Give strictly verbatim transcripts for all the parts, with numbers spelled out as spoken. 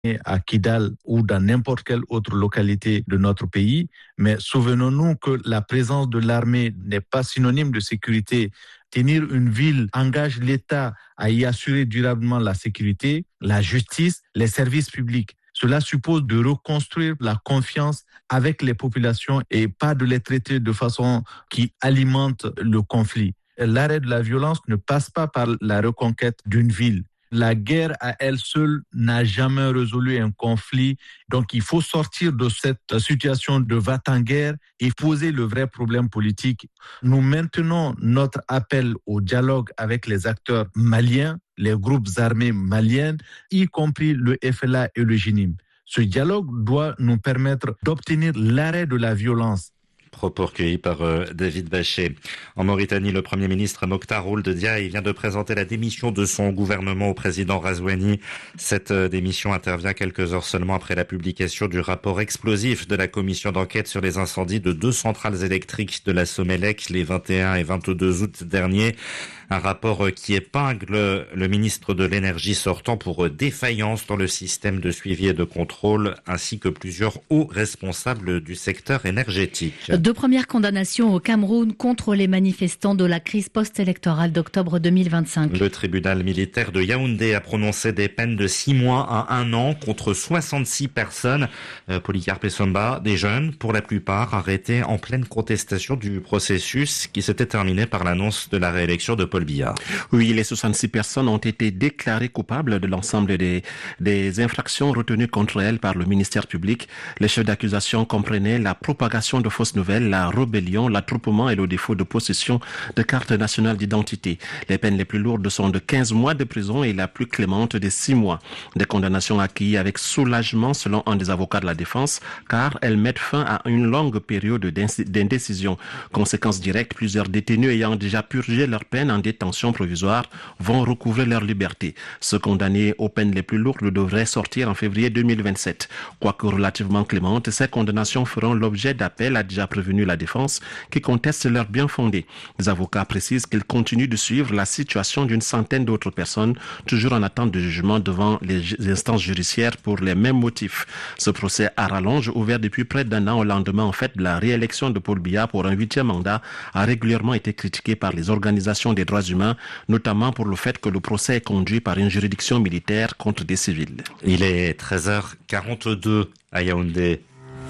à Kidal ou dans n'importe quelle autre localité de notre pays. Mais souvenons-nous que la présence de l'armée n'est pas synonyme de sécurité. Tenir une ville engage l'État à y assurer durablement la sécurité, la justice, les services publics. Cela suppose de reconstruire la confiance avec les populations et pas de les traiter de façon qui alimente le conflit. L'arrêt de la violence ne passe pas par la reconquête d'une ville. La guerre à elle seule n'a jamais résolu un conflit. Donc, il faut sortir de cette situation de va-t-en-guerre et poser le vrai problème politique. Nous maintenons notre appel au dialogue avec les acteurs maliens, les groupes armés maliens, y compris le F L A et le J N I M. Ce dialogue doit nous permettre d'obtenir l'arrêt de la violence. Propos recueillis par euh, David Bachet. En Mauritanie, le Premier ministre Mokhtar Ould Diaye vient de présenter la démission de son gouvernement au président Razouani. Cette euh, démission intervient quelques heures seulement après la publication du rapport explosif de la commission d'enquête sur les incendies de deux centrales électriques de la Somélec les vingt et un et vingt-deux août dernier. Un rapport qui épingle le ministre de l'Énergie sortant pour défaillance dans le système de suivi et de contrôle, ainsi que plusieurs hauts responsables du secteur énergétique. Deux premières condamnations au Cameroun contre les manifestants de la crise post-électorale d'octobre deux mille vingt-cinq. Le tribunal militaire de Yaoundé a prononcé des peines de six mois à un an contre soixante-six personnes. Euh, Polycarpe Somba, des jeunes, pour la plupart arrêtés en pleine contestation du processus qui s'était terminé par l'annonce de la réélection de Paul Biya. Oui, les soixante-six personnes ont été déclarées coupables de l'ensemble des, des infractions retenues contre elles par le ministère public. Les chefs d'accusation comprenaient la propagation de fausses nouvelles, la rébellion, l'attroupement et le défaut de possession de carte nationale d'identité. Les peines les plus lourdes sont de quinze mois de prison et la plus clémente de six mois. Des condamnations acquises avec soulagement selon un des avocats de la défense, car elles mettent fin à une longue période d'indécision. Conséquence directe, plusieurs détenus ayant déjà purgé leur peine en détention provisoire vont recouvrer leur liberté. Ceux condamnés aux peines les plus lourdes devraient sortir en février deux mille vingt-sept. Quoique relativement clémentes, ces condamnations feront l'objet d'appels, a déjà prévenu la défense, qui conteste leur bien fondé. Les avocats précisent qu'ils continuent de suivre la situation d'une centaine d'autres personnes, toujours en attente de jugement devant les instances judiciaires pour les mêmes motifs. Ce procès à rallonge, ouvert depuis près d'un an au lendemain en fait de la réélection de Paul Biya pour un huitième mandat, a régulièrement été critiqué par les organisations des droits humains, notamment pour le fait que le procès est conduit par une juridiction militaire contre des civils. Il est treize heures quarante-deux à Yaoundé.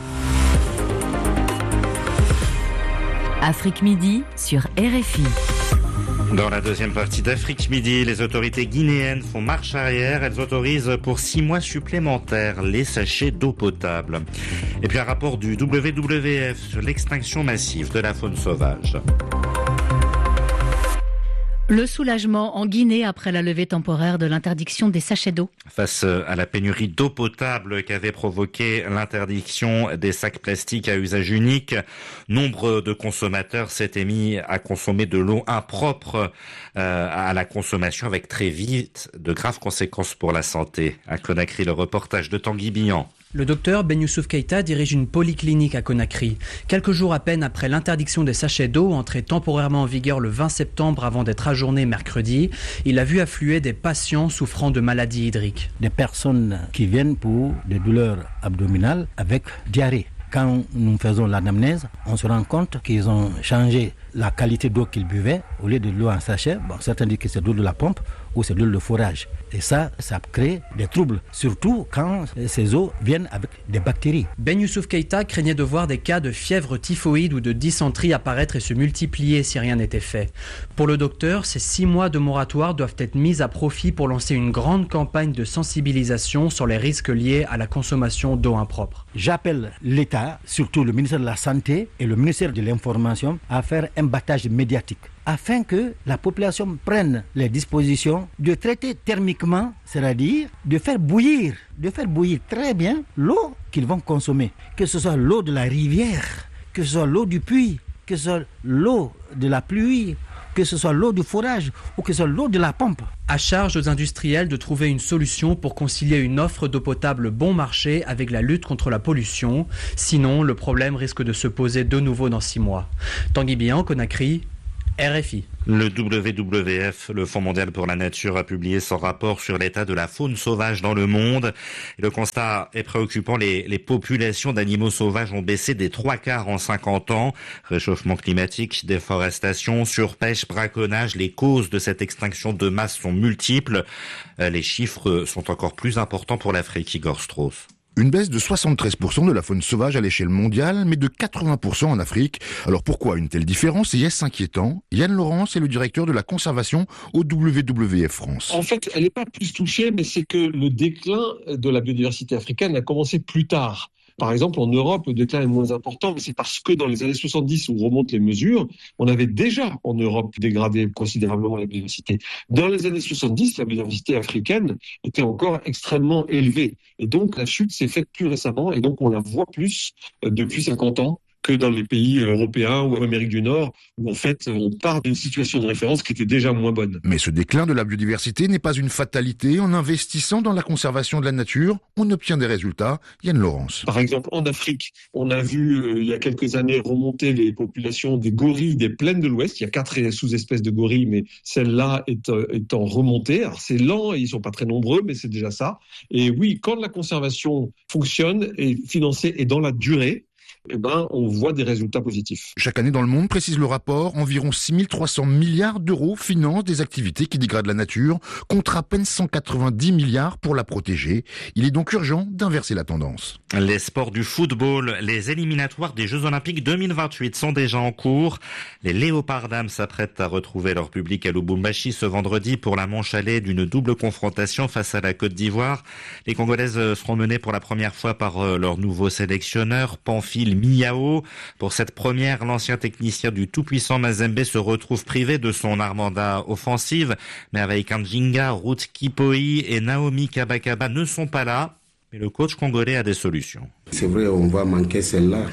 Afrique Midi sur R F I. Dans la deuxième partie d'Afrique Midi, les autorités guinéennes font marche arrière. Elles autorisent pour six mois supplémentaires les sachets d'eau potable. Et puis un rapport du W W F sur l'extinction massive de la faune sauvage. Le soulagement en Guinée après la levée temporaire de l'interdiction des sachets d'eau. Face à la pénurie d'eau potable qu'avait provoqué l'interdiction des sacs plastiques à usage unique, nombre de consommateurs s'étaient mis à consommer de l'eau impropre euh, à la consommation avec très vite de graves conséquences pour la santé. À Conakry, le reportage de Tanguy Bihan. Le docteur Ben Youssouf Keïta dirige une polyclinique à Conakry. Quelques jours à peine après l'interdiction des sachets d'eau, entrée temporairement en vigueur le vingt septembre avant d'être ajournée mercredi, il a vu affluer des patients souffrant de maladies hydriques. Des personnes qui viennent pour des douleurs abdominales avec diarrhée. Quand nous faisons l'anamnèse, on se rend compte qu'ils ont changé la qualité d'eau qu'ils buvaient. Au lieu de l'eau en sachet, bon, certains disent que c'est de l'eau de la pompe ou c'est de l'eau de forage. Et ça, ça crée des troubles, surtout quand ces eaux viennent avec des bactéries. Ben Youssouf Keïta craignait de voir des cas de fièvre typhoïde ou de dysenterie apparaître et se multiplier si rien n'était fait. Pour le docteur, ces six mois de moratoire doivent être mis à profit pour lancer une grande campagne de sensibilisation sur les risques liés à la consommation d'eau impropre. J'appelle l'État, surtout le ministère de la Santé et le ministère de l'Information, à faire un battage médiatique afin que la population prenne les dispositions de traiter thermiquement, c'est-à-dire de faire bouillir, de faire bouillir très bien l'eau qu'ils vont consommer, que ce soit l'eau de la rivière, que ce soit l'eau du puits, que ce soit l'eau de la pluie, que ce soit l'eau du forage ou que ce soit l'eau de la pompe. À charge aux industriels de trouver une solution pour concilier une offre d'eau potable bon marché avec la lutte contre la pollution. Sinon, le problème risque de se poser de nouveau dans six mois. Tanguy Bihan, Conakry, R F I. Le W W F, le Fonds mondial pour la nature, a publié son rapport sur l'état de la faune sauvage dans le monde. Et le constat est préoccupant. Les, les populations d'animaux sauvages ont baissé des trois quarts en cinquante ans. Réchauffement climatique, déforestation, surpêche, braconnage. Les causes de cette extinction de masse sont multiples. Les chiffres sont encore plus importants pour l'Afrique, Igor Strauss. Une baisse de soixante-treize pour cent de la faune sauvage à l'échelle mondiale, mais de quatre-vingts pour cent en Afrique. Alors pourquoi une telle différence et est-ce inquiétant ? Yann Laurence est le directeur de la conservation au W W F France. En fait, elle n'est pas plus touchée, mais c'est que le déclin de la biodiversité africaine a commencé plus tard. Par exemple, en Europe, le déclin est moins important, mais c'est parce que dans les années soixante-dix, où remontent les mesures, on avait déjà en Europe dégradé considérablement la biodiversité. Dans les années soixante-dix, la biodiversité africaine était encore extrêmement élevée. Et donc, la chute s'est faite plus récemment, et donc on la voit plus depuis cinquante ans que dans les pays européens ou en Amérique du Nord, où en fait on part d'une situation de référence qui était déjà moins bonne. Mais ce déclin de la biodiversité n'est pas une fatalité. En investissant dans la conservation de la nature, on obtient des résultats. Yann Laurence. Par exemple, en Afrique, on a vu euh, il y a quelques années remonter les populations des gorilles des plaines de l'Ouest. Il y a quatre sous-espèces de gorilles, mais celle-là est, euh, est en remontée. Alors c'est lent, et ils sont pas très nombreux, mais c'est déjà ça. Et oui, quand la conservation fonctionne et financée et dans la durée, eh ben, on voit des résultats positifs. Chaque année dans le monde, précise le rapport, environ six mille trois cents milliards d'euros financent des activités qui dégradent la nature, contre à peine cent quatre-vingt-dix milliards pour la protéger. Il est donc urgent d'inverser la tendance. Les sports du football, les éliminatoires des Jeux Olympiques deux mille vingt-huit sont déjà en cours. Les Léopards dames s'apprêtent à retrouver leur public à Lubumbashi ce vendredi pour la manche allée d'une double confrontation face à la Côte d'Ivoire. Les Congolaises seront menées pour la première fois par leur nouveau sélectionneur, Pamphile Miao. Pour cette première, l'ancien technicien du tout-puissant Mazembe se retrouve privé de son armada offensive, mais avec Kanjinga, Ruth Kipoi et Naomi Kabakaba ne sont pas là. Mais le coach congolais a des solutions. C'est vrai, on va manquer celle-là.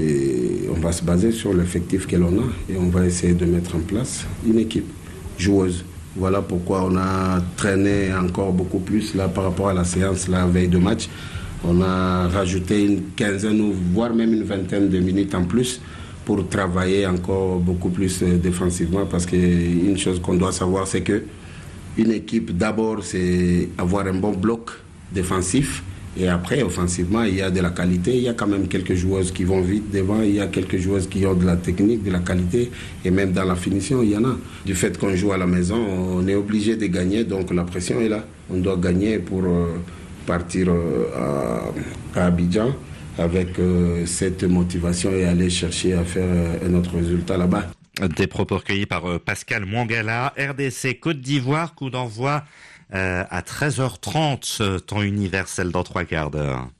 Et on va se baser sur l'effectif que l'on a et on va essayer de mettre en place une équipe joueuse. Voilà pourquoi on a traîné encore beaucoup plus là par rapport à la séance la veille de match. On a rajouté une quinzaine ou voire même une vingtaine de minutes en plus pour travailler encore beaucoup plus défensivement, parce qu'une chose qu'on doit savoir, c'est que une équipe, d'abord, c'est avoir un bon bloc défensif, et après, offensivement, il y a de la qualité, il y a quand même quelques joueuses qui vont vite devant, il y a quelques joueuses qui ont de la technique, de la qualité, et même dans la finition, il y en a. Du fait qu'on joue à la maison, on est obligé de gagner, donc la pression est là. On doit gagner pour euh, partir euh, à, à Abidjan avec euh, cette motivation et aller chercher à faire euh, un autre résultat là-bas. Des propos recueillis par euh, Pascal Mwangala. R D C Côte d'Ivoire, coup d'envoi euh, à treize heures trente, temps universel dans trois quarts d'heure.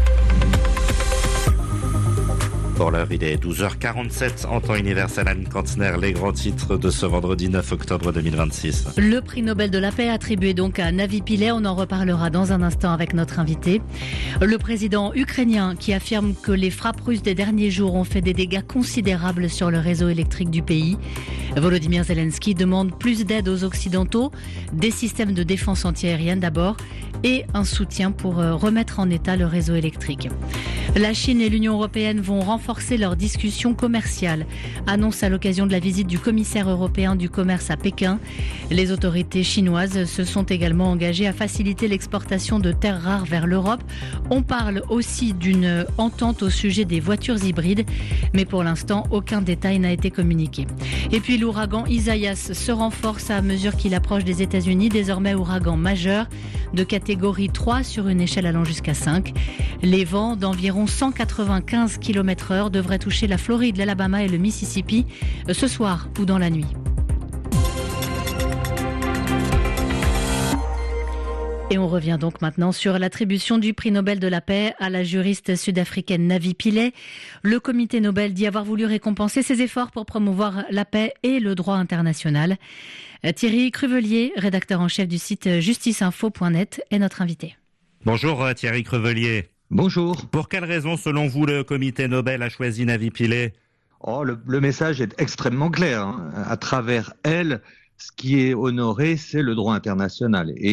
Pour l'heure, il est douze heures quarante-sept en temps universel. Anne Kantner, les grands titres de ce vendredi neuf octobre deux mille vingt-six. Le prix Nobel de la paix attribué donc à Navi Pillay. On en reparlera dans un instant avec notre invité. Le président ukrainien qui affirme que les frappes russes des derniers jours ont fait des dégâts considérables sur le réseau électrique du pays. Volodymyr Zelensky demande plus d'aide aux Occidentaux, des systèmes de défense antiaérienne d'abord, et un soutien pour remettre en état le réseau électrique. La Chine et l'Union européenne vont renforcer leurs discussions commerciales, annonce à l'occasion de la visite du commissaire européen du commerce à Pékin. Les autorités chinoises se sont également engagées à faciliter l'exportation de terres rares vers l'Europe. On parle aussi d'une entente au sujet des voitures hybrides, mais pour l'instant, aucun détail n'a été communiqué. Et puis l'ouragan Isaias se renforce à mesure qu'il approche des États-Unis, désormais ouragan majeur de catégorie trois sur une échelle allant jusqu'à cinq. Les vents d'environ cent quatre-vingt-quinze kilomètres heure devraient toucher la Floride, l'Alabama et le Mississippi ce soir ou dans la nuit. Et on revient donc maintenant sur l'attribution du prix Nobel de la paix à la juriste sud-africaine Navi Pillay. Le comité Nobel dit avoir voulu récompenser ses efforts pour promouvoir la paix et le droit international. Thierry Cruvelier, rédacteur en chef du site justice info point net, est notre invité. Bonjour Thierry Cruvelier. Bonjour. Pour quelle raison, selon vous, le comité Nobel a choisi Navi Pillay ? Oh, le, le message est extrêmement clair. Hein. À travers elle, ce qui est honoré, c'est le droit international. Et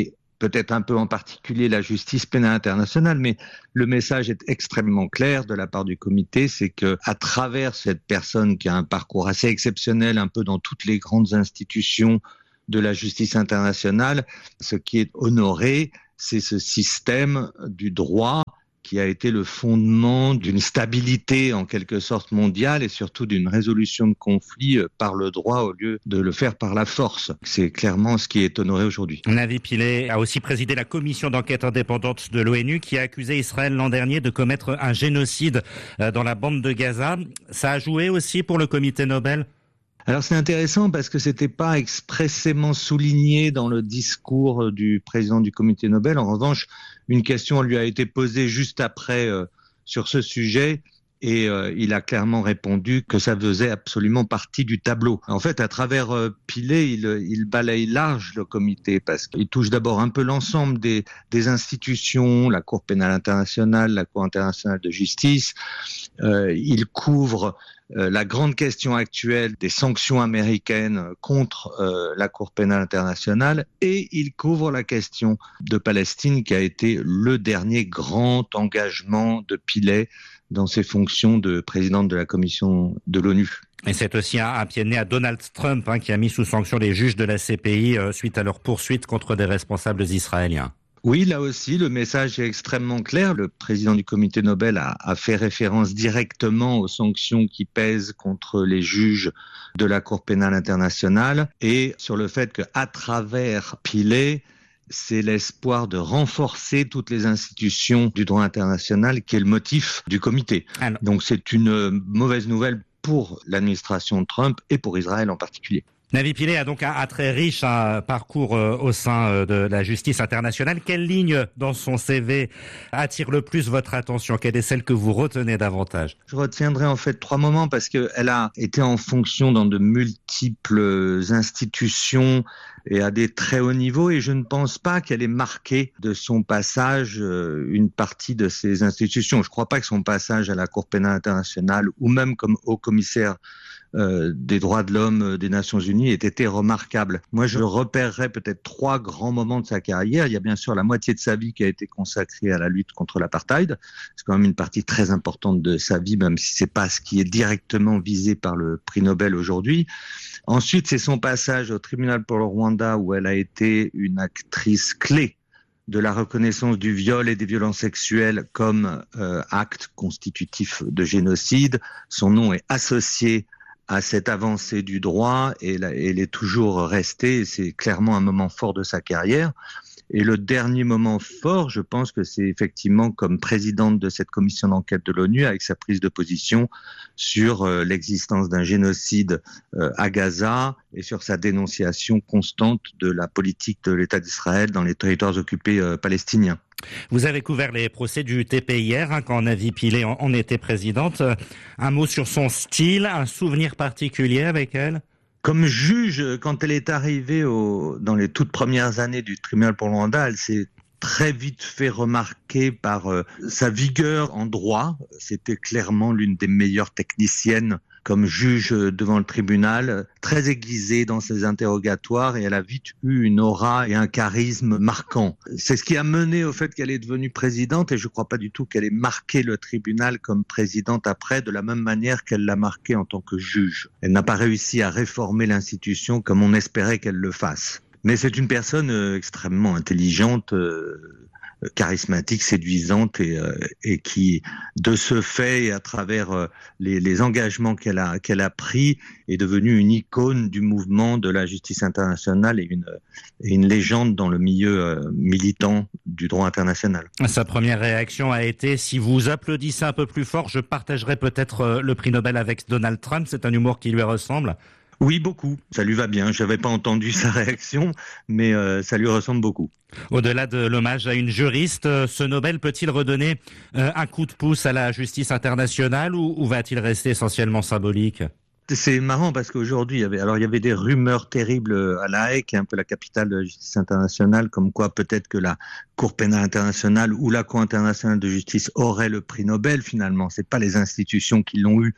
peut-être un peu en particulier la justice pénale internationale, mais le message est extrêmement clair de la part du comité, c'est que à travers cette personne qui a un parcours assez exceptionnel, un peu dans toutes les grandes institutions de la justice internationale, ce qui est honoré, c'est ce système du droit qui a été le fondement d'une stabilité en quelque sorte mondiale et surtout d'une résolution de conflits par le droit au lieu de le faire par la force. C'est clairement ce qui est honoré aujourd'hui. Navi Pillay a aussi présidé la commission d'enquête indépendante de l'ONU qui a accusé Israël l'an dernier de commettre un génocide dans la bande de Gaza. Ça a joué aussi pour le comité Nobel ? Alors c'est intéressant parce que c'était pas expressément souligné dans le discours du président du comité Nobel. En revanche, une question lui a été posée juste après euh, sur ce sujet et euh, il a clairement répondu que ça faisait absolument partie du tableau. En fait, à travers euh, Pillay, il, il balaye large le comité parce qu'il touche d'abord un peu l'ensemble des, des institutions, la Cour pénale internationale, la Cour internationale de justice. Euh, il couvre Euh, la grande question actuelle des sanctions américaines contre euh, la Cour pénale internationale et il couvre la question de Palestine qui a été le dernier grand engagement de Pillay dans ses fonctions de présidente de la commission de l'ONU. Et c'est aussi un, un pied de nez à Donald Trump hein, qui a mis sous sanction les juges de la C P I euh, suite à leur poursuite contre des responsables israéliens. Oui, là aussi, le message est extrêmement clair. Le président du comité Nobel a, a fait référence directement aux sanctions qui pèsent contre les juges de la Cour pénale internationale et sur le fait qu'à travers Pillay, c'est l'espoir de renforcer toutes les institutions du droit international qui est le motif du comité. Alors. Donc c'est une mauvaise nouvelle pour l'administration Trump et pour Israël en particulier. Navi Pillay a donc un, un très riche un parcours euh, au sein euh, de la justice internationale. Quelle ligne dans son C V attire le plus votre attention ? Quelle est celle que vous retenez davantage ? Je retiendrai en fait trois moments parce qu'elle a été en fonction dans de multiples institutions et à des très hauts niveaux et je ne pense pas qu'elle ait marqué de son passage euh, une partie de ces institutions. Je ne crois pas que son passage à la Cour pénale internationale ou même comme haut commissaire Euh, des droits de l'homme euh, des Nations Unies ait été remarquable. Moi, je repérerais peut-être trois grands moments de sa carrière. Il y a bien sûr la moitié de sa vie qui a été consacrée à la lutte contre l'apartheid. C'est quand même une partie très importante de sa vie, même si c'est pas ce qui est directement visé par le prix Nobel aujourd'hui. Ensuite, c'est son passage au tribunal pour le Rwanda où elle a été une actrice clé de la reconnaissance du viol et des violences sexuelles comme euh, acte constitutif de génocide. Son nom est associé à cette avancée du droit et elle est toujours restée, c'est clairement un moment fort de sa carrière. Et le dernier moment fort, je pense que c'est effectivement comme présidente de cette commission d'enquête de l'ONU avec sa prise de position sur euh, l'existence d'un génocide euh, à Gaza et sur sa dénonciation constante de la politique de l'État d'Israël dans les territoires occupés euh, palestiniens. Vous avez couvert les procès du T P I R hein, quand Navi Pillay en, en était présidente. Un mot sur son style, un souvenir particulier avec elle ? Comme juge, quand elle est arrivée au, dans les toutes premières années du tribunal pour le Rwanda, elle s'est très vite fait remarquer par euh, sa vigueur en droit. C'était clairement l'une des meilleures techniciennes comme juge devant le tribunal, très aiguisée dans ses interrogatoires et elle a vite eu une aura et un charisme marquant. C'est ce qui a mené au fait qu'elle est devenue présidente et je ne crois pas du tout qu'elle ait marqué le tribunal comme présidente après de la même manière qu'elle l'a marqué en tant que juge. Elle n'a pas réussi à réformer l'institution comme on espérait qu'elle le fasse. Mais c'est une personne euh, extrêmement intelligente, euh, charismatique, séduisante et, euh, et qui, de ce fait et à travers euh, les, les engagements qu'elle a, qu'elle a pris, est devenue une icône du mouvement de la justice internationale et une, et une légende dans le milieu euh, militant du droit international. Sa première réaction a été « Si vous applaudissez un peu plus fort, je partagerai peut-être euh, le prix Nobel avec Donald Trump ». C'est un humour qui lui ressemble. Oui, beaucoup. Ça lui va bien. Je n'avais pas entendu sa réaction, mais euh, ça lui ressemble beaucoup. Au-delà de l'hommage à une juriste, ce Nobel peut-il redonner euh, un coup de pouce à la justice internationale ou, ou va-t-il rester essentiellement symbolique ? C'est marrant parce qu'aujourd'hui, il y avait, alors il y avait des rumeurs terribles à La Haye, qui est un peu la capitale de la justice internationale, comme quoi peut-être que la Cour pénale internationale ou la Cour internationale de justice aurait le prix Nobel. Finalement, c'est pas les institutions qui l'ont eu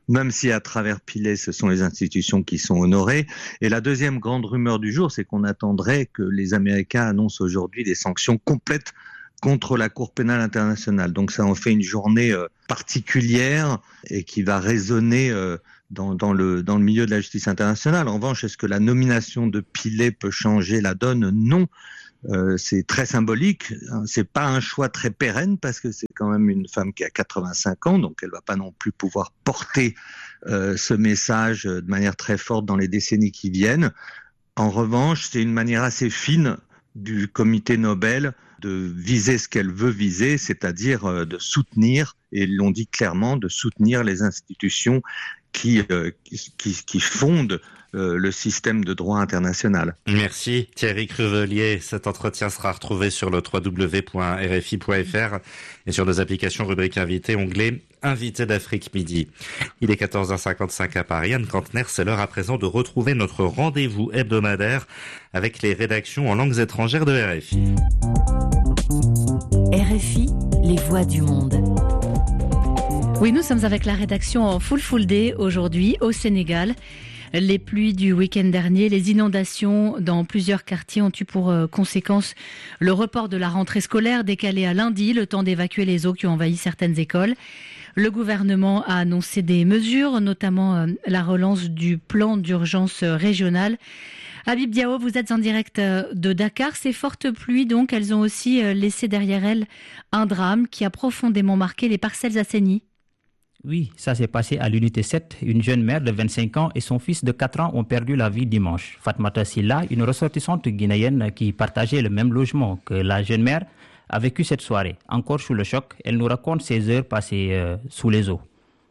même si à travers Pillet, ce sont les institutions qui sont honorées. Et la deuxième grande rumeur du jour, c'est qu'on attendrait que les Américains annoncent aujourd'hui des sanctions complètes contre la Cour pénale internationale. Donc ça en fait une journée euh, particulière et qui va résonner euh, dans, dans, le, dans le milieu de la justice internationale. En revanche, est-ce que la nomination de Pillet peut changer la donne ? Non. Euh, c'est très symbolique. C'est pas un choix très pérenne parce que c'est quand même une femme qui a quatre-vingt-cinq ans, donc elle va pas non plus pouvoir porter euh, ce message de manière très forte dans les décennies qui viennent. En revanche, c'est une manière assez fine du comité Nobel de viser ce qu'elle veut viser, c'est-à-dire de soutenir, et ils l'ont dit clairement, de soutenir les institutions qui, euh, qui, qui fondent euh, le système de droit international. Merci Thierry Cruvelier. Cet entretien sera retrouvé sur le w w w point r f i point f r et sur nos applications rubrique invité, onglet Invité d'Afrique Midi. Il est quatorze heures cinquante-cinq à Paris. Anne Kantner, c'est l'heure à présent de retrouver notre rendez-vous hebdomadaire avec les rédactions en langues étrangères de R F I. R F I, les voix du monde. Oui, nous sommes avec la rédaction en full full day aujourd'hui au Sénégal. Les pluies du week-end dernier, les inondations dans plusieurs quartiers ont eu pour conséquence le report de la rentrée scolaire décalée à lundi, le temps d'évacuer les eaux qui ont envahi certaines écoles. Le gouvernement a annoncé des mesures, notamment la relance du plan d'urgence régional. Habib Diao, vous êtes en direct de Dakar. Ces fortes pluies, donc, elles ont aussi laissé derrière elles un drame qui a profondément marqué les Parcelles Assainies. Oui, ça s'est passé à l'unité sept. Une jeune mère de vingt-cinq ans et son fils de quatre ans ont perdu la vie dimanche. Fatmata Silla, une ressortissante guinéenne qui partageait le même logement que la jeune mère, a vécu cette soirée. Encore sous le choc, elle nous raconte ses heures passées euh, sous les eaux.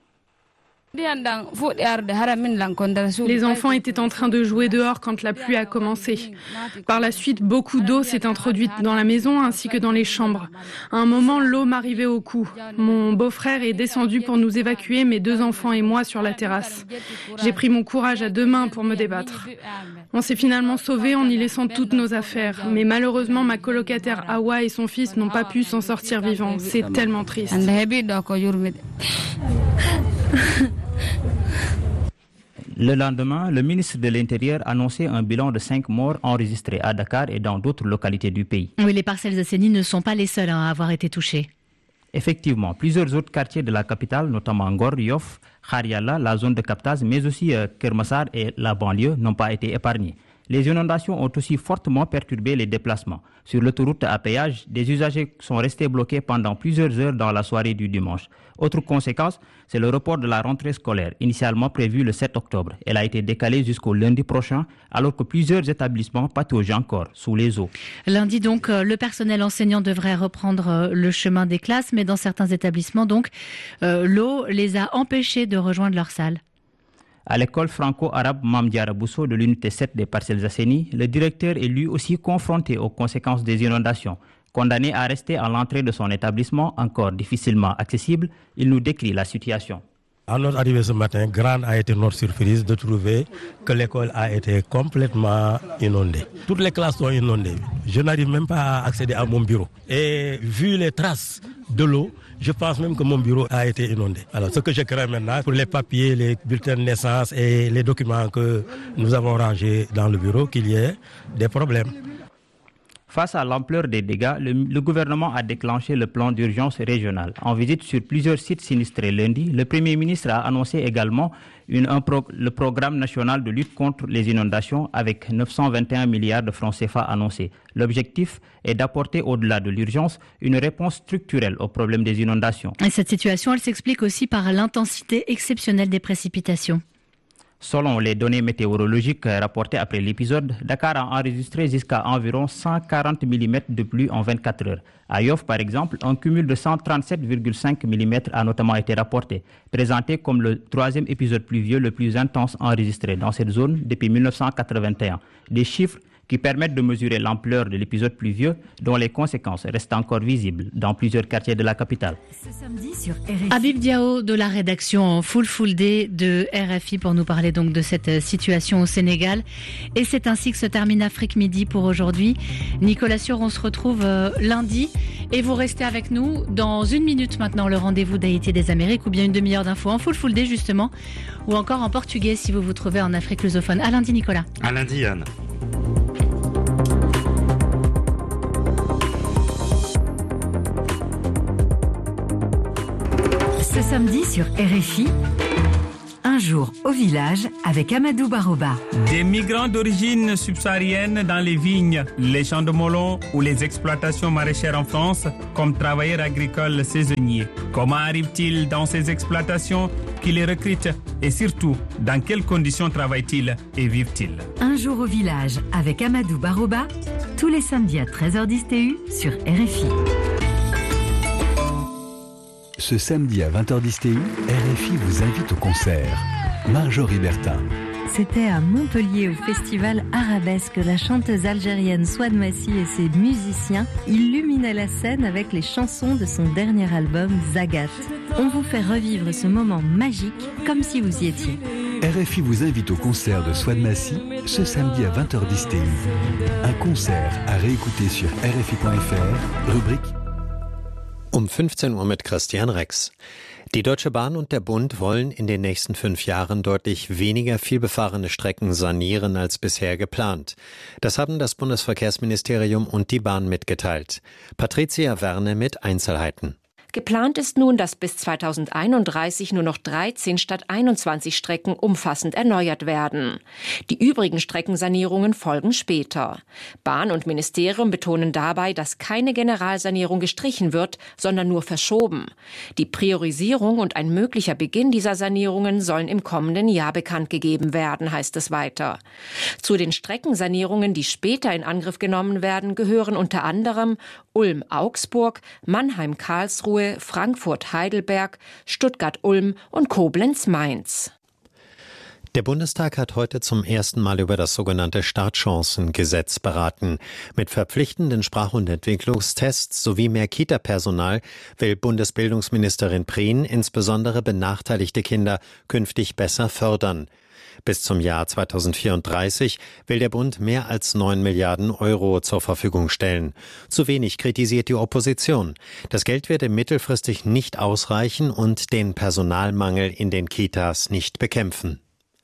Les enfants étaient en train de jouer dehors quand la pluie a commencé. Par la suite, beaucoup d'eau s'est introduite dans la maison ainsi que dans les chambres. À un moment, l'eau m'arrivait au cou. Mon beau-frère est descendu pour nous évacuer, mes deux enfants et moi sur la terrasse. J'ai pris mon courage à deux mains pour me débattre. On s'est finalement sauvés en y laissant toutes nos affaires. Mais malheureusement, ma colocataire Awa et son fils n'ont pas pu s'en sortir vivants. C'est tellement triste. Le lendemain, le ministre de l'Intérieur annonçait un bilan de cinq morts enregistrés à Dakar et dans d'autres localités du pays. Oui, les Parcelles Assainies ne sont pas les seuls à avoir été touchés. Effectivement, plusieurs autres quartiers de la capitale, notamment Ngor, Yoff, Khariala, la zone de captage, mais aussi euh, Kermassar et la banlieue, n'ont pas été épargnés. Les inondations ont aussi fortement perturbé les déplacements. Sur l'autoroute à péage, des usagers sont restés bloqués pendant plusieurs heures dans la soirée du dimanche. Autre conséquence, c'est le report de la rentrée scolaire, initialement prévue le sept octobre. Elle a été décalée jusqu'au lundi prochain, alors que plusieurs établissements pataugent encore sous les eaux. Lundi donc, le personnel enseignant devrait reprendre le chemin des classes, mais dans certains établissements, donc, euh, l'eau les a empêchés de rejoindre leur salle. À l'école franco-arabe Mame Diarra Bousso de l'unité sept des Parcelles Assainies, le directeur est lui aussi confronté aux conséquences des inondations. Condamné à rester à l'entrée de son établissement, encore difficilement accessible, il nous décrit la situation. À notre arrivée ce matin, grande a été notre surprise de trouver que l'école a été complètement inondée. Toutes les classes sont inondées. Je n'arrive même pas à accéder à mon bureau. Et vu les traces de l'eau, je pense même que mon bureau a été inondé. Alors, ce que je crains maintenant, pour les papiers, les bulletins de naissance et les documents que nous avons rangés dans le bureau, qu'il y ait des problèmes. Face à l'ampleur des dégâts, le, le gouvernement a déclenché le plan d'urgence régional. En visite sur plusieurs sites sinistrés lundi, le Premier ministre a annoncé également une, un pro, le programme national de lutte contre les inondations avec neuf cent vingt et un milliards de francs C F A annoncés. L'objectif est d'apporter au-delà de l'urgence une réponse structurelle au problème des inondations. Et cette situation, elle s'explique aussi par l'intensité exceptionnelle des précipitations. Selon les données météorologiques rapportées après l'épisode, Dakar a enregistré jusqu'à environ cent quarante millimètres de pluie en vingt-quatre heures. À Yoff, par exemple, un cumul de cent trente-sept virgule cinq millimètres a notamment été rapporté, présenté comme le troisième épisode pluvieux le plus intense enregistré dans cette zone depuis mille neuf cent quatre-vingt-un. Des chiffres qui permettent de mesurer l'ampleur de l'épisode pluvieux dont les conséquences restent encore visibles dans plusieurs quartiers de la capitale. Ce samedi sur R F I. Habib Diao de la rédaction en Full Full Day de R F I pour nous parler donc de cette situation au Sénégal. Et c'est ainsi que se termine Afrique Midi pour aujourd'hui. Nicolas Sior, on se retrouve euh, lundi et vous restez avec nous dans une minute maintenant, le rendez-vous d'Haïti et des Amériques, ou bien une demi-heure d'infos en Full Full Day justement, ou encore en portugais si vous vous trouvez en Afrique lusophone. À lundi Nicolas. À lundi Anne. Ce samedi sur R F I, un jour au village avec Amadou Baroba. Des migrants d'origine subsaharienne dans les vignes, les champs de melons ou les exploitations maraîchères en France comme travailleurs agricoles saisonniers. Comment arrivent-ils dans ces exploitations? Qui les recrutent? Et surtout, dans quelles conditions travaillent-ils et vivent-ils? Un jour au village avec Amadou Baroba, tous les samedis à treize heures dix T U sur R F I. Ce samedi à vingt heures dix T U, R F I vous invite au concert. Marjorie Bertin. C'était à Montpellier, au festival Arabesque, que la chanteuse algérienne Souad Massi et ses musiciens illuminaient la scène avec les chansons de son dernier album Zagat. On vous fait revivre ce moment magique comme si vous y étiez. R F I vous invite au concert de Souad Massi ce samedi à vingt heures dix T U. Un concert à réécouter sur R F I point F R, rubrique Um fünfzehn Uhr mit Christian Rex. Die Deutsche Bahn und der Bund wollen in den nächsten fünf Jahren deutlich weniger vielbefahrene Strecken sanieren als bisher geplant. Das haben das Bundesverkehrsministerium und die Bahn mitgeteilt. Patricia Werne mit Einzelheiten. Geplant ist nun, dass bis zweitausendeinunddreißig nur noch dreizehn statt einundzwanzig Strecken umfassend erneuert werden. Die übrigen Streckensanierungen folgen später. Bahn und Ministerium betonen dabei, dass keine Generalsanierung gestrichen wird, sondern nur verschoben. Die Priorisierung und ein möglicher Beginn dieser Sanierungen sollen im kommenden Jahr bekannt gegeben werden, heißt es weiter. Zu den Streckensanierungen, die später in Angriff genommen werden, gehören unter anderem Ulm-Augsburg, Mannheim-Karlsruhe, Frankfurt-Heidelberg, Stuttgart-Ulm und Koblenz-Mainz. Der Bundestag hat heute zum ersten Mal über das sogenannte Startchancengesetz beraten. Mit verpflichtenden Sprach- und Entwicklungstests sowie mehr Kita-Personal will Bundesbildungsministerin Prien insbesondere benachteiligte Kinder künftig besser fördern. Bis zum Jahr zweitausendvierunddreißig will der Bund mehr als neun Milliarden Euro zur Verfügung stellen. Zu wenig kritisiert die Opposition. Das Geld werde mittelfristig nicht ausreichen und den Personalmangel in den Kitas nicht bekämpfen.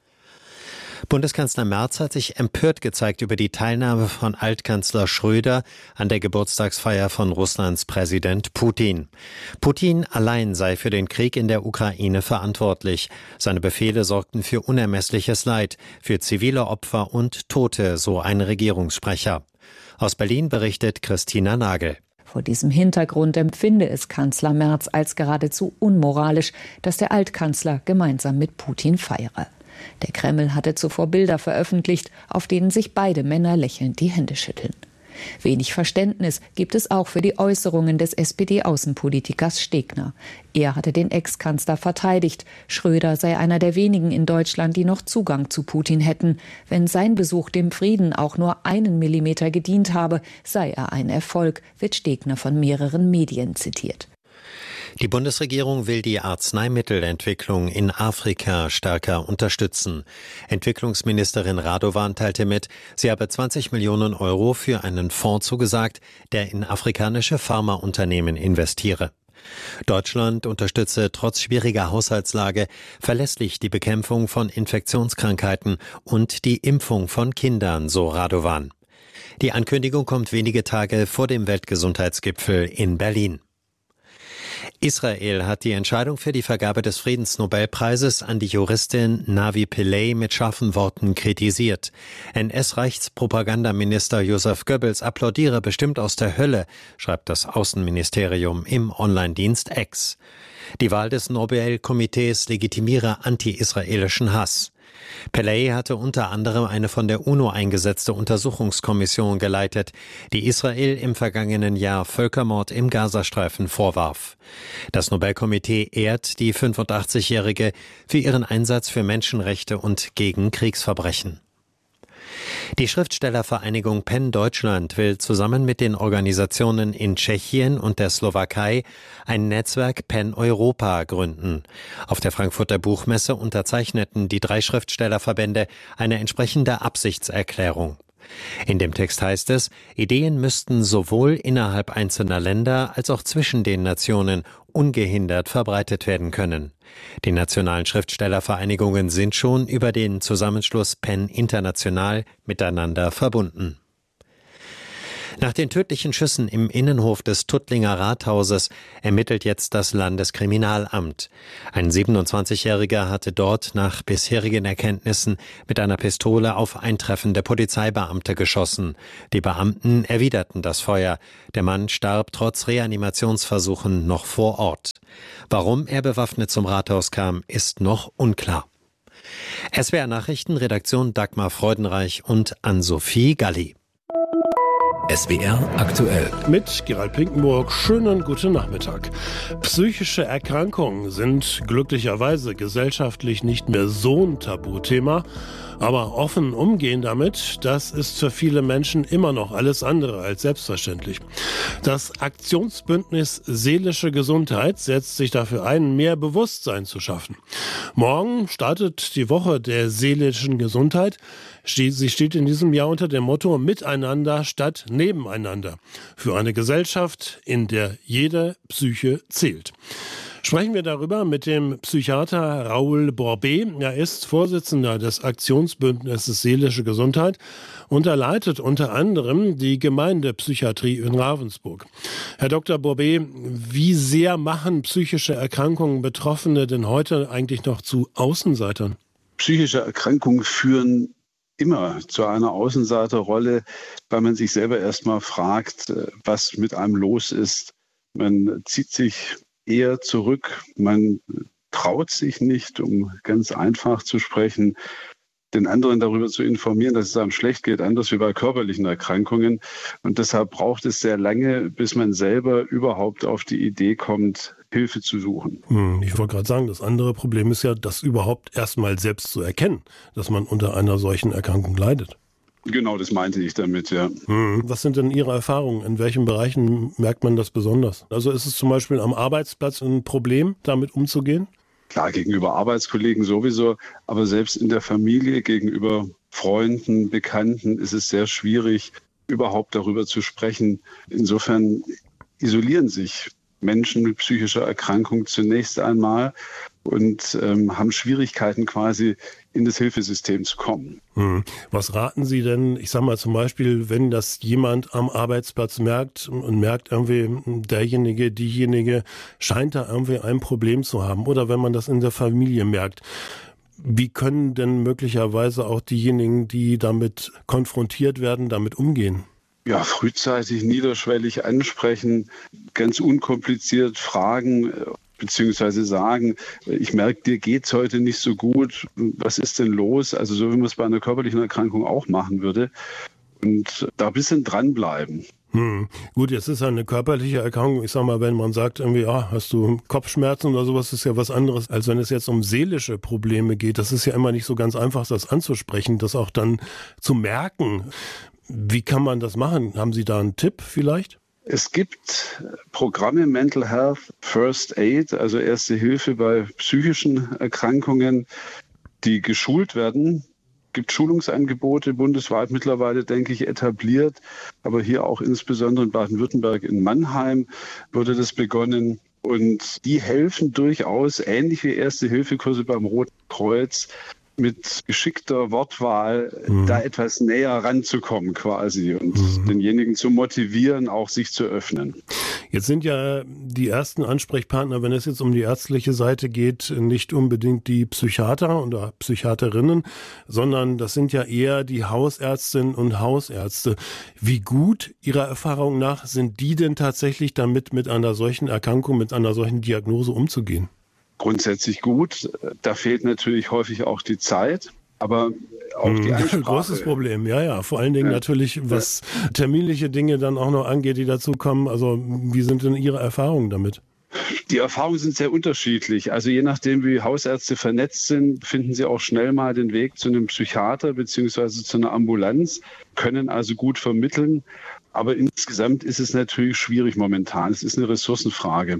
Bundeskanzler Merz hat sich empört gezeigt über die Teilnahme von Altkanzler Schröder an der Geburtstagsfeier von Russlands Präsident Putin. Putin allein sei für den Krieg in der Ukraine verantwortlich. Seine Befehle sorgten für unermessliches Leid, für zivile Opfer und Tote, so ein Regierungssprecher. Aus Berlin berichtet Christina Nagel. Vor diesem Hintergrund empfinde es Kanzler Merz als geradezu unmoralisch, dass der Altkanzler gemeinsam mit Putin feiere. Der Kreml hatte zuvor Bilder veröffentlicht, auf denen sich beide Männer lächelnd die Hände schütteln. Wenig Verständnis gibt es auch für die Äußerungen des S P D-Außenpolitikers Stegner. Er hatte den Ex-Kanzler verteidigt. Schröder sei einer der wenigen in Deutschland, die noch Zugang zu Putin hätten. Wenn sein Besuch dem Frieden auch nur einen Millimeter gedient habe, sei er ein Erfolg, wird Stegner von mehreren Medien zitiert. Die Bundesregierung will die Arzneimittelentwicklung in Afrika stärker unterstützen. Entwicklungsministerin Radovan teilte mit, sie habe zwanzig Millionen Euro für einen Fonds zugesagt, der in afrikanische Pharmaunternehmen investiere. Deutschland unterstütze trotz schwieriger Haushaltslage verlässlich die Bekämpfung von Infektionskrankheiten und die Impfung von Kindern, so Radovan. Die Ankündigung kommt wenige Tage vor dem Weltgesundheitsgipfel in Berlin. Israel hat die Entscheidung für die Vergabe des Friedensnobelpreises an die Juristin Navi Pillay mit scharfen Worten kritisiert. N S-Rechtspropagandaminister Joseph Goebbels applaudiere bestimmt aus der Hölle, schreibt das Außenministerium im Online-Dienst X. Die Wahl des Nobelkomitees legitimiere anti-israelischen Hass. Pillay hatte unter anderem eine von der UNO eingesetzte Untersuchungskommission geleitet, die Israel im vergangenen Jahr Völkermord im Gazastreifen vorwarf. Das Nobelkomitee ehrt die fünfundachtzigjährige für ihren Einsatz für Menschenrechte und gegen Kriegsverbrechen. Die Schriftstellervereinigung PEN Deutschland will zusammen mit den Organisationen in Tschechien und der Slowakei ein Netzwerk PEN Europa gründen. Auf der Frankfurter Buchmesse unterzeichneten die drei Schriftstellerverbände eine entsprechende Absichtserklärung. In dem Text heißt es, Ideen müssten sowohl innerhalb einzelner Länder als auch zwischen den Nationen ungehindert verbreitet werden können. Die nationalen Schriftstellervereinigungen sind schon über den Zusammenschluss PEN International miteinander verbunden. Nach den tödlichen Schüssen im Innenhof des Tuttlinger Rathauses ermittelt jetzt das Landeskriminalamt. Ein siebenundzwanzigjähriger hatte dort nach bisherigen Erkenntnissen mit einer Pistole auf eintreffende Polizeibeamte geschossen. Die Beamten erwiderten das Feuer. Der Mann starb trotz Reanimationsversuchen noch vor Ort. Warum er bewaffnet zum Rathaus kam, ist noch unklar. S W R Nachrichten, Redaktion Dagmar Freudenreich und Ann-Sophie Galli. S W R aktuell. Mit Gerald Pinkenburg, schönen guten Nachmittag. Psychische Erkrankungen sind glücklicherweise gesellschaftlich nicht mehr so ein Tabuthema. Aber offen umgehen damit, das ist für viele Menschen immer noch alles andere als selbstverständlich. Das Aktionsbündnis Seelische Gesundheit setzt sich dafür ein, mehr Bewusstsein zu schaffen. Morgen startet die Woche der seelischen Gesundheit. Sie steht in diesem Jahr unter dem Motto Miteinander statt Nebeneinander. Für eine Gesellschaft, in der jede Psyche zählt. Sprechen wir darüber mit dem Psychiater Raoul Borbet. Er ist Vorsitzender des Aktionsbündnisses Seelische Gesundheit und er leitet unter anderem die Gemeindepsychiatrie in Ravensburg. Herr Doktor Borbet, wie sehr machen psychische Erkrankungen Betroffene denn heute eigentlich noch zu Außenseitern? Psychische Erkrankungen führen immer zu einer Außenseiterrolle, weil man sich selber erstmal fragt, was mit einem los ist. Man zieht sich eher zurück, man traut sich nicht, um ganz einfach zu sprechen, den anderen darüber zu informieren, dass es einem schlecht geht, anders wie bei körperlichen Erkrankungen. Und deshalb braucht es sehr lange, bis man selber überhaupt auf die Idee kommt, Hilfe zu suchen. Ich wollte gerade sagen, das andere Problem ist ja, das überhaupt erstmal selbst zu erkennen, dass man unter einer solchen Erkrankung leidet. Genau, das meinte ich damit, ja. Was sind denn Ihre Erfahrungen? In welchen Bereichen merkt man das besonders? Also ist es zum Beispiel am Arbeitsplatz ein Problem, damit umzugehen? Klar, gegenüber Arbeitskollegen sowieso, aber selbst in der Familie, gegenüber Freunden, Bekannten ist es sehr schwierig, überhaupt darüber zu sprechen. Insofern isolieren sich Menschen mit psychischer Erkrankung zunächst einmal und ähm, haben Schwierigkeiten quasi in das Hilfesystem zu kommen. Hm. Was raten Sie denn, ich sage mal zum Beispiel, wenn das jemand am Arbeitsplatz merkt und merkt irgendwie, derjenige, diejenige scheint da irgendwie ein Problem zu haben oder wenn man das in der Familie merkt, wie können denn möglicherweise auch diejenigen, die damit konfrontiert werden, damit umgehen? Ja, frühzeitig, niederschwellig ansprechen, ganz unkompliziert fragen, beziehungsweise sagen, ich merke, dir geht's heute nicht so gut, was ist denn los? Also so wie man es bei einer körperlichen Erkrankung auch machen würde. Und da ein bisschen dranbleiben. Hm. Gut, jetzt ist ja eine körperliche Erkrankung. Ich sag mal, wenn man sagt, irgendwie, ja, hast du Kopfschmerzen oder sowas, ist ja was anderes, als wenn es jetzt um seelische Probleme geht. Das ist ja immer nicht so ganz einfach, das anzusprechen, das auch dann zu merken. Wie kann man das machen? Haben Sie da einen Tipp vielleicht? Es gibt Programme Mental Health First Aid, also Erste Hilfe bei psychischen Erkrankungen, die geschult werden. Es gibt Schulungsangebote bundesweit mittlerweile, denke ich, etabliert. Aber hier auch insbesondere in Baden-Württemberg, in Mannheim wurde das begonnen. Und die helfen durchaus, ähnlich wie Erste-Hilfe-Kurse beim Roten Kreuz, mit geschickter Wortwahl mhm. da etwas näher ranzukommen quasi und mhm. denjenigen zu motivieren, auch sich zu öffnen. Jetzt sind ja die ersten Ansprechpartner, wenn es jetzt um die ärztliche Seite geht, nicht unbedingt die Psychiater oder Psychiaterinnen, sondern das sind ja eher die Hausärztinnen und Hausärzte. Wie gut Ihrer Erfahrung nach sind die denn tatsächlich damit, mit einer solchen Erkrankung, mit einer solchen Diagnose umzugehen? Grundsätzlich gut. Da fehlt natürlich häufig auch die Zeit, aber auch die Ansprache. Großes Problem, ja, ja. Vor allen Dingen ja. natürlich, was terminliche Dinge dann auch noch angeht, die dazu kommen. Also wie sind denn Ihre Erfahrungen damit? Die Erfahrungen sind sehr unterschiedlich. Also je nachdem, wie Hausärzte vernetzt sind, finden sie auch schnell mal den Weg zu einem Psychiater beziehungsweise zu einer Ambulanz, können also gut vermitteln. Aber insgesamt ist es natürlich schwierig momentan. Es ist eine Ressourcenfrage.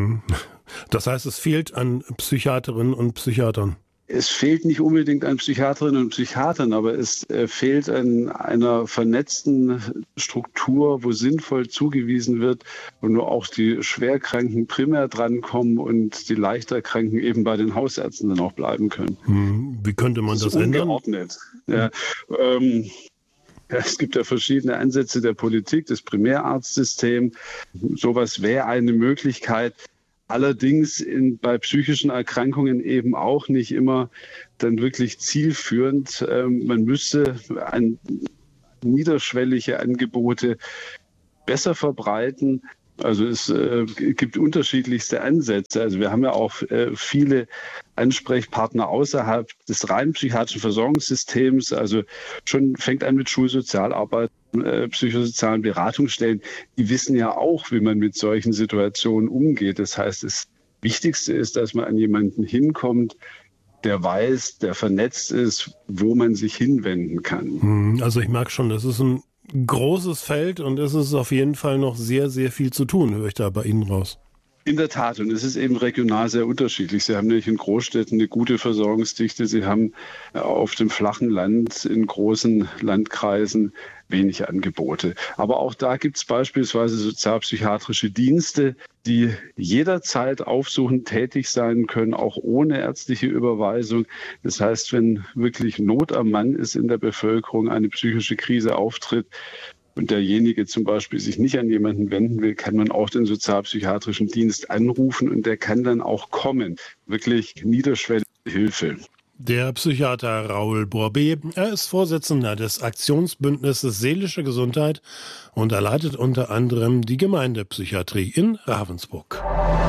Das heißt, es fehlt an Psychiaterinnen und Psychiatern. Es fehlt nicht unbedingt an Psychiaterinnen und Psychiatern, aber es äh, fehlt an einer vernetzten Struktur, wo sinnvoll zugewiesen wird und nur auch die Schwerkranken primär drankommen und die Leichterkranken eben bei den Hausärzten dann auch bleiben können. Hm. Wie könnte man das, das ändern? Ungeordnet. Ja, ähm, ja, es gibt ja verschiedene Ansätze der Politik, das Primärarztsystem. Sowas wäre eine Möglichkeit. Allerdings in, bei psychischen Erkrankungen eben auch nicht immer dann wirklich zielführend. Ähm, man müsste an niederschwellige Angebote besser verbreiten. Also es äh, gibt unterschiedlichste Ansätze. Also wir haben ja auch äh, viele Ansprechpartner außerhalb des rein psychiatrischen Versorgungssystems. Also schon fängt an mit Schulsozialarbeit, äh, psychosozialen Beratungsstellen. Die wissen ja auch, wie man mit solchen Situationen umgeht. Das heißt, das Wichtigste ist, dass man an jemanden hinkommt, der weiß, der vernetzt ist, wo man sich hinwenden kann. Also ich merke schon, das ist ein großes Feld und es ist auf jeden Fall noch sehr, sehr viel zu tun, höre ich da bei Ihnen raus. In der Tat, und es ist eben regional sehr unterschiedlich. Sie haben nämlich in Großstädten eine gute Versorgungsdichte. Sie haben auf dem flachen Land in großen Landkreisen wenig Angebote. Aber auch da gibt es beispielsweise sozialpsychiatrische Dienste, die jederzeit aufsuchend tätig sein können, auch ohne ärztliche Überweisung. Das heißt, wenn wirklich Not am Mann ist in der Bevölkerung, eine psychische Krise auftritt, und derjenige zum Beispiel sich nicht an jemanden wenden will, kann man auch den sozialpsychiatrischen Dienst anrufen und der kann dann auch kommen. Wirklich niederschwellige Hilfe. Der Psychiater Raoul Borbet, er ist Vorsitzender des Aktionsbündnisses Seelische Gesundheit und er leitet unter anderem die Gemeindepsychiatrie in Ravensburg.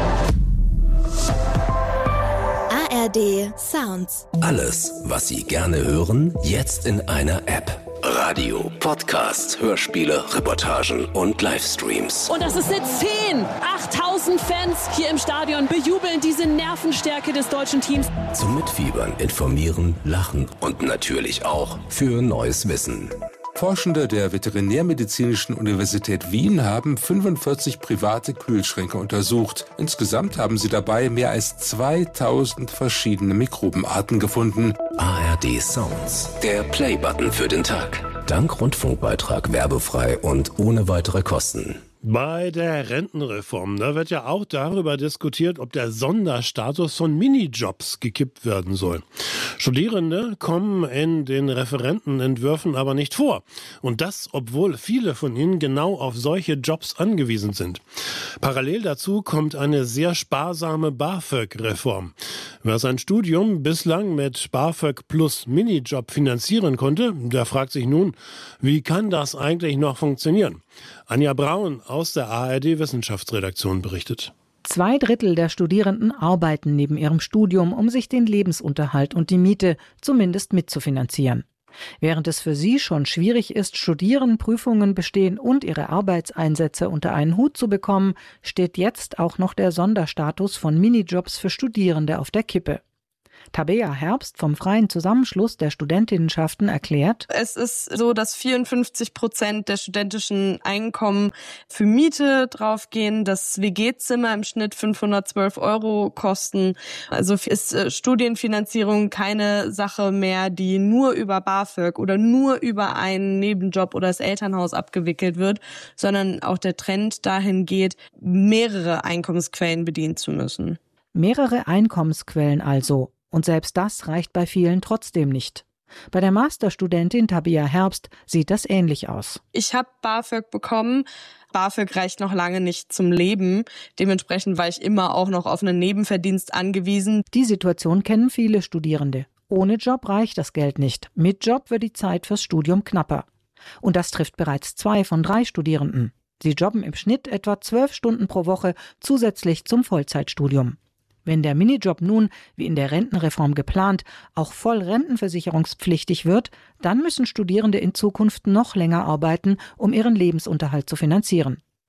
A R D Sounds. Alles, was Sie gerne hören, jetzt in einer App. Radio, Podcast, Hörspiele, Reportagen und Livestreams. Und das ist eine zehn! achttausend Fans hier im Stadion bejubeln diese Nervenstärke des deutschen Teams. Zum Mitfiebern, Informieren, Lachen und natürlich auch für neues Wissen. Forschende der Veterinärmedizinischen Universität Wien haben fünfundvierzig private Kühlschränke untersucht. Insgesamt haben sie dabei mehr als zweitausend verschiedene Mikrobenarten gefunden. A R D Sounds, der Play-Button für den Tag. Dank Rundfunkbeitrag werbefrei und ohne weitere Kosten. Bei der Rentenreform, da wird ja auch darüber diskutiert, ob der Sonderstatus von Minijobs gekippt werden soll. Studierende kommen in den Referentenentwürfen aber nicht vor. Und das, obwohl viele von ihnen genau auf solche Jobs angewiesen sind. Parallel dazu kommt eine sehr sparsame BAföG-Reform. Wer sein Studium bislang mit BAföG plus Minijob finanzieren konnte, der fragt sich nun, wie kann das eigentlich noch funktionieren? Anja Braun aus der A R D-Wissenschaftsredaktion berichtet. Zwei Drittel der Studierenden arbeiten neben ihrem Studium, um sich den Lebensunterhalt und die Miete zumindest mitzufinanzieren. Während es für sie schon schwierig ist, studieren, Prüfungen bestehen und ihre Arbeitseinsätze unter einen Hut zu bekommen, steht jetzt auch noch der Sonderstatus von Minijobs für Studierende auf der Kippe. Tabea Herbst vom Freien Zusammenschluss der Studentinnenschaften erklärt: Es ist so, dass vierundfünfzig Prozent der studentischen Einkommen für Miete draufgehen, dass W G-Zimmer im Schnitt fünfhundertzwölf Euro kosten. Also ist Studienfinanzierung keine Sache mehr, die nur über BAföG oder nur über einen Nebenjob oder das Elternhaus abgewickelt wird, sondern auch der Trend dahin geht, mehrere Einkommensquellen bedienen zu müssen. Mehrere Einkommensquellen also. Und selbst das reicht bei vielen trotzdem nicht. Bei der Masterstudentin Tabea Herbst sieht das ähnlich aus. Ich habe BAföG bekommen. BAföG reicht noch lange nicht zum Leben. Dementsprechend war ich immer auch noch auf einen Nebenverdienst angewiesen. Die Situation kennen viele Studierende. Ohne Job reicht das Geld nicht. Mit Job wird die Zeit fürs Studium knapper. Und das trifft bereits zwei von drei Studierenden. Sie jobben im Schnitt etwa zwölf Stunden pro Woche zusätzlich zum Vollzeitstudium. Wenn der Minijob nun, wie in der Rentenreform geplant, auch voll rentenversicherungspflichtig wird, dann müssen Studierende in Zukunft noch länger arbeiten, um ihren Lebensunterhalt zu finanzieren.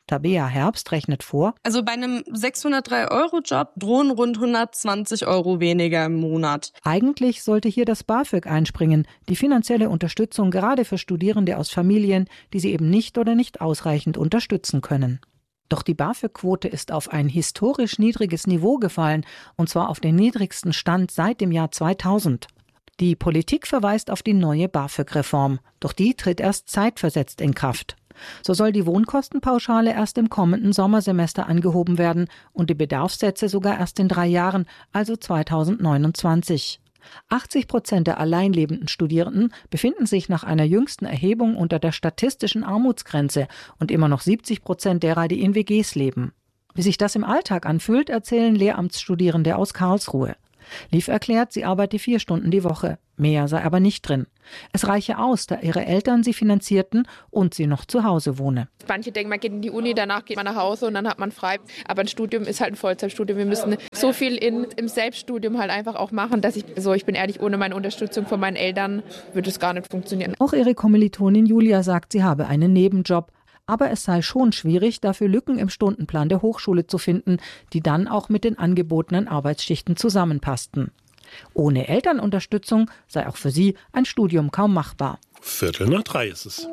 Tabea Herbst rechnet vor. Also bei einem sechshundertdrei-Euro-Job drohen rund hundertzwanzig Euro weniger im Monat. Eigentlich sollte hier das BAföG einspringen, die finanzielle Unterstützung gerade für Studierende aus Familien, die sie eben nicht oder nicht ausreichend unterstützen können. Doch die BAföG-Quote ist auf ein historisch niedriges Niveau gefallen, und zwar auf den niedrigsten Stand seit dem Jahr zweitausend. Die Politik verweist auf die neue BAföG-Reform, doch die tritt erst zeitversetzt in Kraft. So soll die Wohnkostenpauschale erst im kommenden Sommersemester angehoben werden und die Bedarfssätze sogar erst in drei Jahren, also zweitausendneunundzwanzig. achtzig Prozent der alleinlebenden Studierenden befinden sich nach einer jüngsten Erhebung unter der statistischen Armutsgrenze und immer noch siebzig Prozent derer, die in W Gs leben. Wie sich das im Alltag anfühlt, erzählen Lehramtsstudierende aus Karlsruhe. Lief erklärt, sie arbeite vier Stunden die Woche. Mehr sei aber nicht drin. Es reiche aus, da ihre Eltern sie finanzierten und sie noch zu Hause wohne. Manche denken, man geht in die Uni, danach geht man nach Hause und dann hat man frei. Aber ein Studium ist halt ein Vollzeitstudium. Wir müssen so viel in, im Selbststudium halt einfach auch machen, dass ich, so ich bin ehrlich, ohne meine Unterstützung von meinen Eltern würde es gar nicht funktionieren. Auch ihre Kommilitonin Julia sagt, sie habe einen Nebenjob. Aber es sei schon schwierig, dafür Lücken im Stundenplan der Hochschule zu finden, die dann auch mit den angebotenen Arbeitsschichten zusammenpassten. Ohne Elternunterstützung sei auch für sie ein Studium kaum machbar. Viertel nach drei ist es.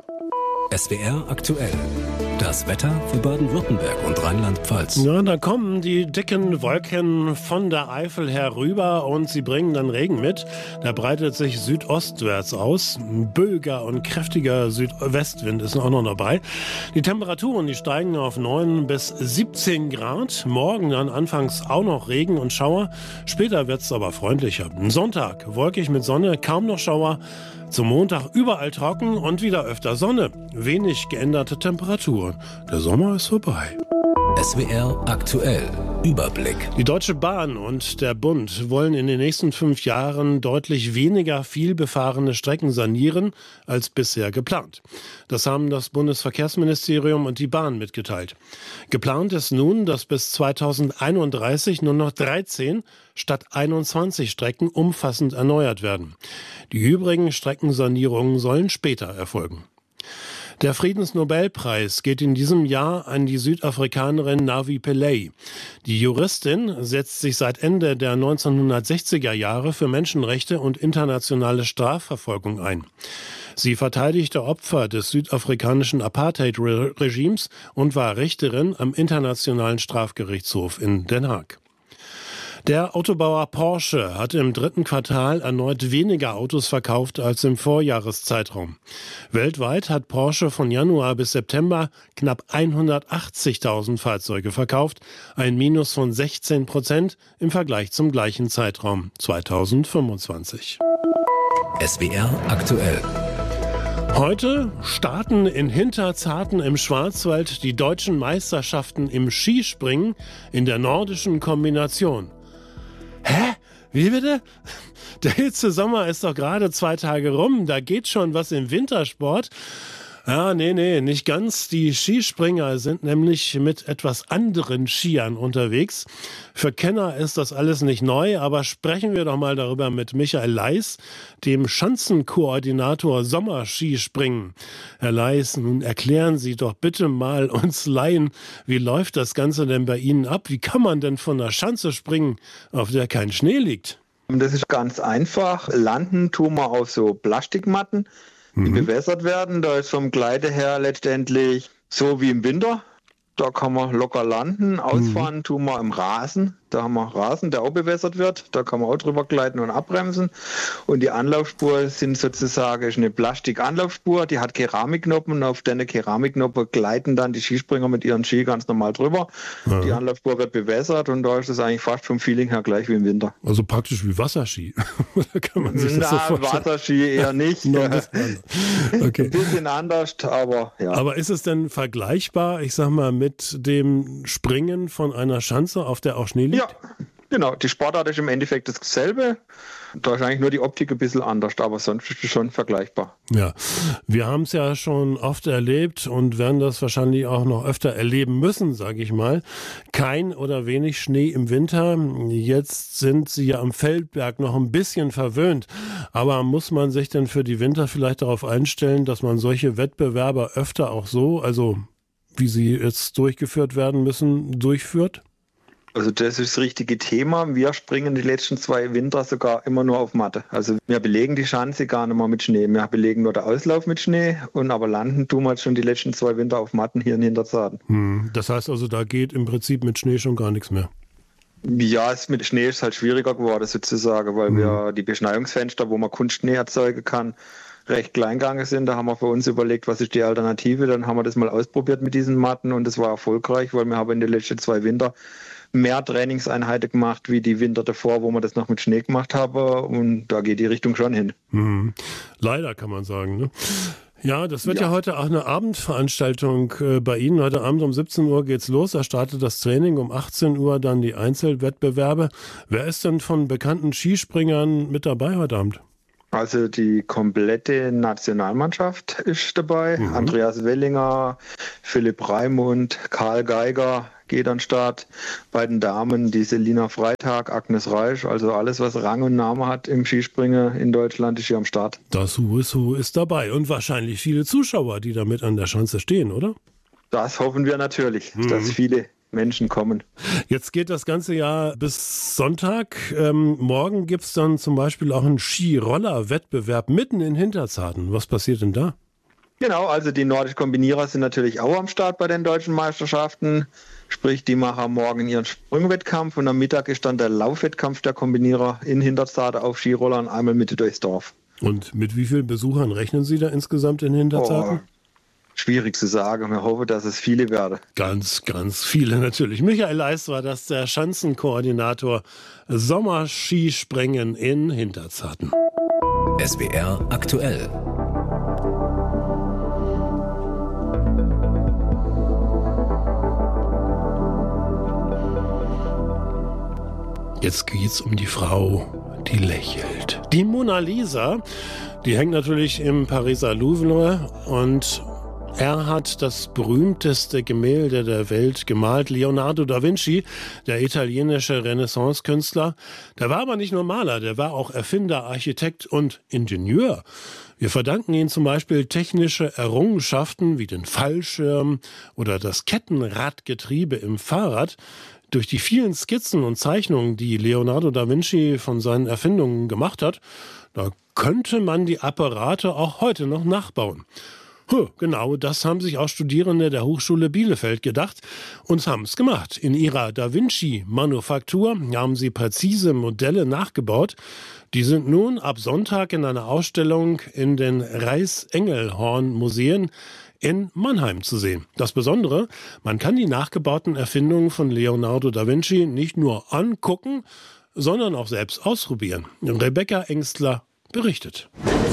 S W R aktuell. Das Wetter für Baden-Württemberg und Rheinland-Pfalz. Ja, da kommen die dicken Wolken von der Eifel herüber und sie bringen dann Regen mit. Der breitet sich südostwärts aus. Ein böiger und kräftiger Südwestwind ist auch noch dabei. Die Temperaturen, die steigen auf neun bis siebzehn Grad. Morgen dann anfangs auch noch Regen und Schauer. Später wird es aber freundlicher. Sonntag wolkig mit Sonne, kaum noch Schauer. Zum Montag überall trocken und wieder öfter Sonne. Wenig geänderte Temperaturen. Der Sommer ist vorbei. S W R aktuell. Überblick. Die Deutsche Bahn und der Bund wollen in den nächsten fünf Jahren deutlich weniger vielbefahrene Strecken sanieren als bisher geplant. Das haben das Bundesverkehrsministerium und die Bahn mitgeteilt. Geplant ist nun, dass bis zweitausendeinunddreißig nur noch dreizehn statt einundzwanzig Strecken umfassend erneuert werden. Die übrigen Streckensanierungen sollen später erfolgen. Der Friedensnobelpreis geht in diesem Jahr an die Südafrikanerin Navi Pillay. Die Juristin setzt sich seit Ende der neunzehnhundertsechziger Jahre für Menschenrechte und internationale Strafverfolgung ein. Sie verteidigte Opfer des südafrikanischen Apartheid-Regimes und war Richterin am Internationalen Strafgerichtshof in Den Haag. Der Autobauer Porsche hat im dritten Quartal erneut weniger Autos verkauft als im Vorjahreszeitraum. Weltweit hat Porsche von Januar bis September knapp hundertachtzigtausend Fahrzeuge verkauft, ein Minus von sechzehn Prozent im Vergleich zum gleichen Zeitraum zweitausendfünfundzwanzig. S W R aktuell. Heute starten in Hinterzarten im Schwarzwald die deutschen Meisterschaften im Skispringen in der nordischen Kombination. Hä? Wie bitte? Der Hitzesommer ist doch gerade zwei Tage rum, da geht schon was im Wintersport. Ja, nee, nee, nicht ganz. Die Skispringer sind nämlich mit etwas anderen Skiern unterwegs. Für Kenner ist das alles nicht neu, aber sprechen wir doch mal darüber mit Michael Leis, dem Schanzenkoordinator Sommerskispringen. Herr Leis, nun erklären Sie doch bitte mal uns Laien, wie läuft das Ganze denn bei Ihnen ab? Wie kann man denn von einer Schanze springen, auf der kein Schnee liegt? Das ist ganz einfach. Landen tun wir auf so Plastikmatten, die mhm. bewässert werden. Da ist vom Gleite her letztendlich so wie im Winter. Da kann man locker landen. Ausfahren mhm. tun wir im Rasen. Da haben wir Rasen, der auch bewässert wird. Da kann man auch drüber gleiten und abbremsen. Und die Anlaufspur sind sozusagen ist eine Plastik-Anlaufspur. Die hat Keramiknoppen und auf deine Keramiknoppen gleiten dann die Skispringer mit ihren Ski ganz normal drüber. Ja. Die Anlaufspur wird bewässert und da ist es eigentlich fast vom Feeling her gleich wie im Winter. Also praktisch wie Wasserski. Da kann man sich das Na, so vorstellen. Wasserski eher nicht. Okay. Ein bisschen anders, aber ja. Aber ist es denn vergleichbar, ich sag mal, mit dem Springen von einer Schanze, auf der auch Schnee liegt? Ja, genau. Die Sportart ist im Endeffekt dasselbe. Da ist eigentlich nur die Optik ein bisschen anders, aber sonst ist es schon vergleichbar. Ja, wir haben es ja schon oft erlebt und werden das wahrscheinlich auch noch öfter erleben müssen, sage ich mal. Kein oder wenig Schnee im Winter. Jetzt sind Sie ja am Feldberg noch ein bisschen verwöhnt. Aber muss man sich denn für die Winter vielleicht darauf einstellen, dass man solche Wettbewerbe öfter auch so, also wie sie jetzt durchgeführt werden müssen, durchführt? Also das ist das richtige Thema. Wir springen die letzten zwei Winter sogar immer nur auf Matte. Also wir belegen die Schanze gar nicht mehr mit Schnee. Wir belegen nur den Auslauf mit Schnee und aber landen tun wir jetzt schon die letzten zwei Winter auf Matten hier in Hinterzarten. Hm, das heißt also, da geht im Prinzip mit Schnee schon gar nichts mehr. Ja, es mit Schnee ist halt schwieriger geworden sozusagen, weil hm. wir die Beschneiungsfenster, wo man Kunstschnee erzeugen kann, recht klein gegangen sind. Da haben wir für uns überlegt, was ist die Alternative. Dann haben wir das mal ausprobiert mit diesen Matten und das war erfolgreich, weil wir haben in den letzten zwei Winter mehr Trainingseinheiten gemacht wie die Winter davor, wo wir das noch mit Schnee gemacht haben und da geht die Richtung schon hin. Hm. Leider kann man sagen, ne? Ja, das wird ja. ja heute auch eine Abendveranstaltung äh, bei Ihnen. Heute Abend um siebzehn Uhr geht's los. Da startet das Training, um achtzehn Uhr dann die Einzelwettbewerbe. Wer ist denn von bekannten Skispringern mit dabei heute Abend? Also die komplette Nationalmannschaft ist dabei. Mhm. Andreas Wellinger, Philipp Raimund, Karl Geiger geht an den Start. Bei den Damen die Selina Freitag, Agnes Reisch. Also alles, was Rang und Name hat im Skispringen in Deutschland, ist hier am Start. Das Who is Who ist dabei. Und wahrscheinlich viele Zuschauer, die damit an der Schanze stehen, oder? Das hoffen wir natürlich, mhm. dass viele Menschen kommen. Jetzt geht das ganze Jahr bis Sonntag. Ähm, morgen gibt es dann zum Beispiel auch einen Skiroller-Wettbewerb mitten in Hinterzarten. Was passiert denn da? Genau, also die nordischen Kombinierer sind natürlich auch am Start bei den deutschen Meisterschaften. Sprich, die machen morgen ihren Sprungwettkampf und am Mittag ist dann der Laufwettkampf der Kombinierer in Hinterzarten auf Skirollern einmal Mitte durchs Dorf. Und mit wie vielen Besuchern rechnen Sie da insgesamt in Hinterzarten? Oh. Schwierig zu sagen. Wir hoffen, dass es viele werden. Ganz, ganz viele natürlich. Michael Leist war das, der Schanzenkoordinator Sommerskispringen in Hinterzarten. S W R aktuell. Jetzt geht's um die Frau, die lächelt. Die Mona Lisa, die hängt natürlich im Pariser Louvre und er hat das berühmteste Gemälde der Welt gemalt, Leonardo da Vinci, der italienische Renaissance-Künstler. Der war aber nicht nur Maler, der war auch Erfinder, Architekt und Ingenieur. Wir verdanken ihm zum Beispiel technische Errungenschaften wie den Fallschirm oder das Kettenradgetriebe im Fahrrad. Durch die vielen Skizzen und Zeichnungen, die Leonardo da Vinci von seinen Erfindungen gemacht hat, da könnte man die Apparate auch heute noch nachbauen. Huh, genau, das haben sich auch Studierende der Hochschule Bielefeld gedacht und haben es gemacht. In ihrer Da Vinci-Manufaktur haben sie präzise Modelle nachgebaut. Die sind nun ab Sonntag in einer Ausstellung in den Reichs-Engelhorn-Museen in Mannheim zu sehen. Das Besondere, man kann die nachgebauten Erfindungen von Leonardo da Vinci nicht nur angucken, sondern auch selbst ausprobieren. Rebecca Engstler berichtet.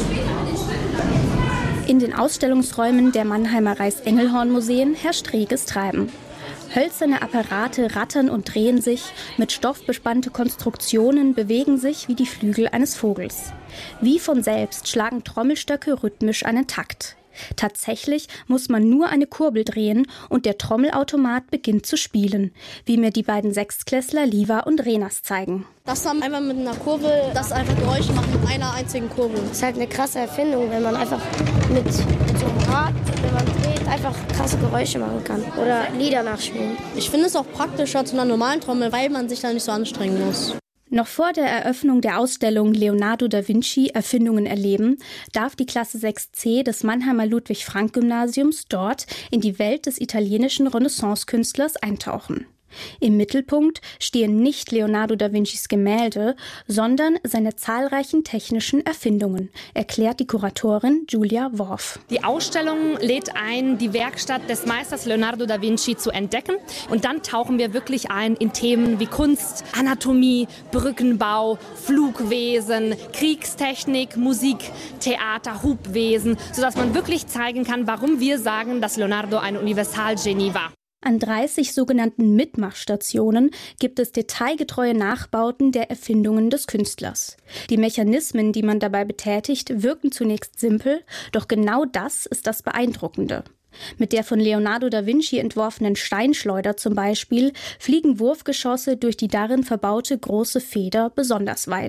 In den Ausstellungsräumen der Mannheimer Reichs-Engelhorn-Museen herrscht reges Treiben. Hölzerne Apparate rattern und drehen sich, mit Stoff bespannte Konstruktionen bewegen sich wie die Flügel eines Vogels. Wie von selbst schlagen Trommelstöcke rhythmisch einen Takt. Tatsächlich muss man nur eine Kurbel drehen und der Trommelautomat beginnt zu spielen, wie mir die beiden Sechstklässler Liva und Renas zeigen. Das haben einmal mit einer Kurbel, das einfach Geräusche macht mit einer einzigen Kurbel. Das ist halt eine krasse Erfindung, wenn man einfach mit, mit so einem Rad, wenn man dreht, einfach krasse Geräusche machen kann oder Lieder nachspielen. Ich finde es auch praktischer zu einer normalen Trommel, weil man sich da nicht so anstrengen muss. Noch vor der Eröffnung der Ausstellung Leonardo da Vinci Erfindungen erleben, darf die Klasse sechs C des Mannheimer Ludwig-Frank-Gymnasiums dort in die Welt des italienischen Renaissance-Künstlers eintauchen. Im Mittelpunkt stehen nicht Leonardo da Vincis Gemälde, sondern seine zahlreichen technischen Erfindungen, erklärt die Kuratorin Julia Worf. Die Ausstellung lädt ein, die Werkstatt des Meisters Leonardo da Vinci zu entdecken. Und dann tauchen wir wirklich ein in Themen wie Kunst, Anatomie, Brückenbau, Flugwesen, Kriegstechnik, Musik, Theater, Hubwesen, sodass man wirklich zeigen kann, warum wir sagen, dass Leonardo ein Universalgenie war. An dreißig sogenannten Mitmachstationen gibt es detailgetreue Nachbauten der Erfindungen des Künstlers. Die Mechanismen, die man dabei betätigt, wirken zunächst simpel, doch genau das ist das Beeindruckende. Mit der von Leonardo da Vinci entworfenen Steinschleuder zum Beispiel fliegen Wurfgeschosse durch die darin verbaute große Feder besonders weit.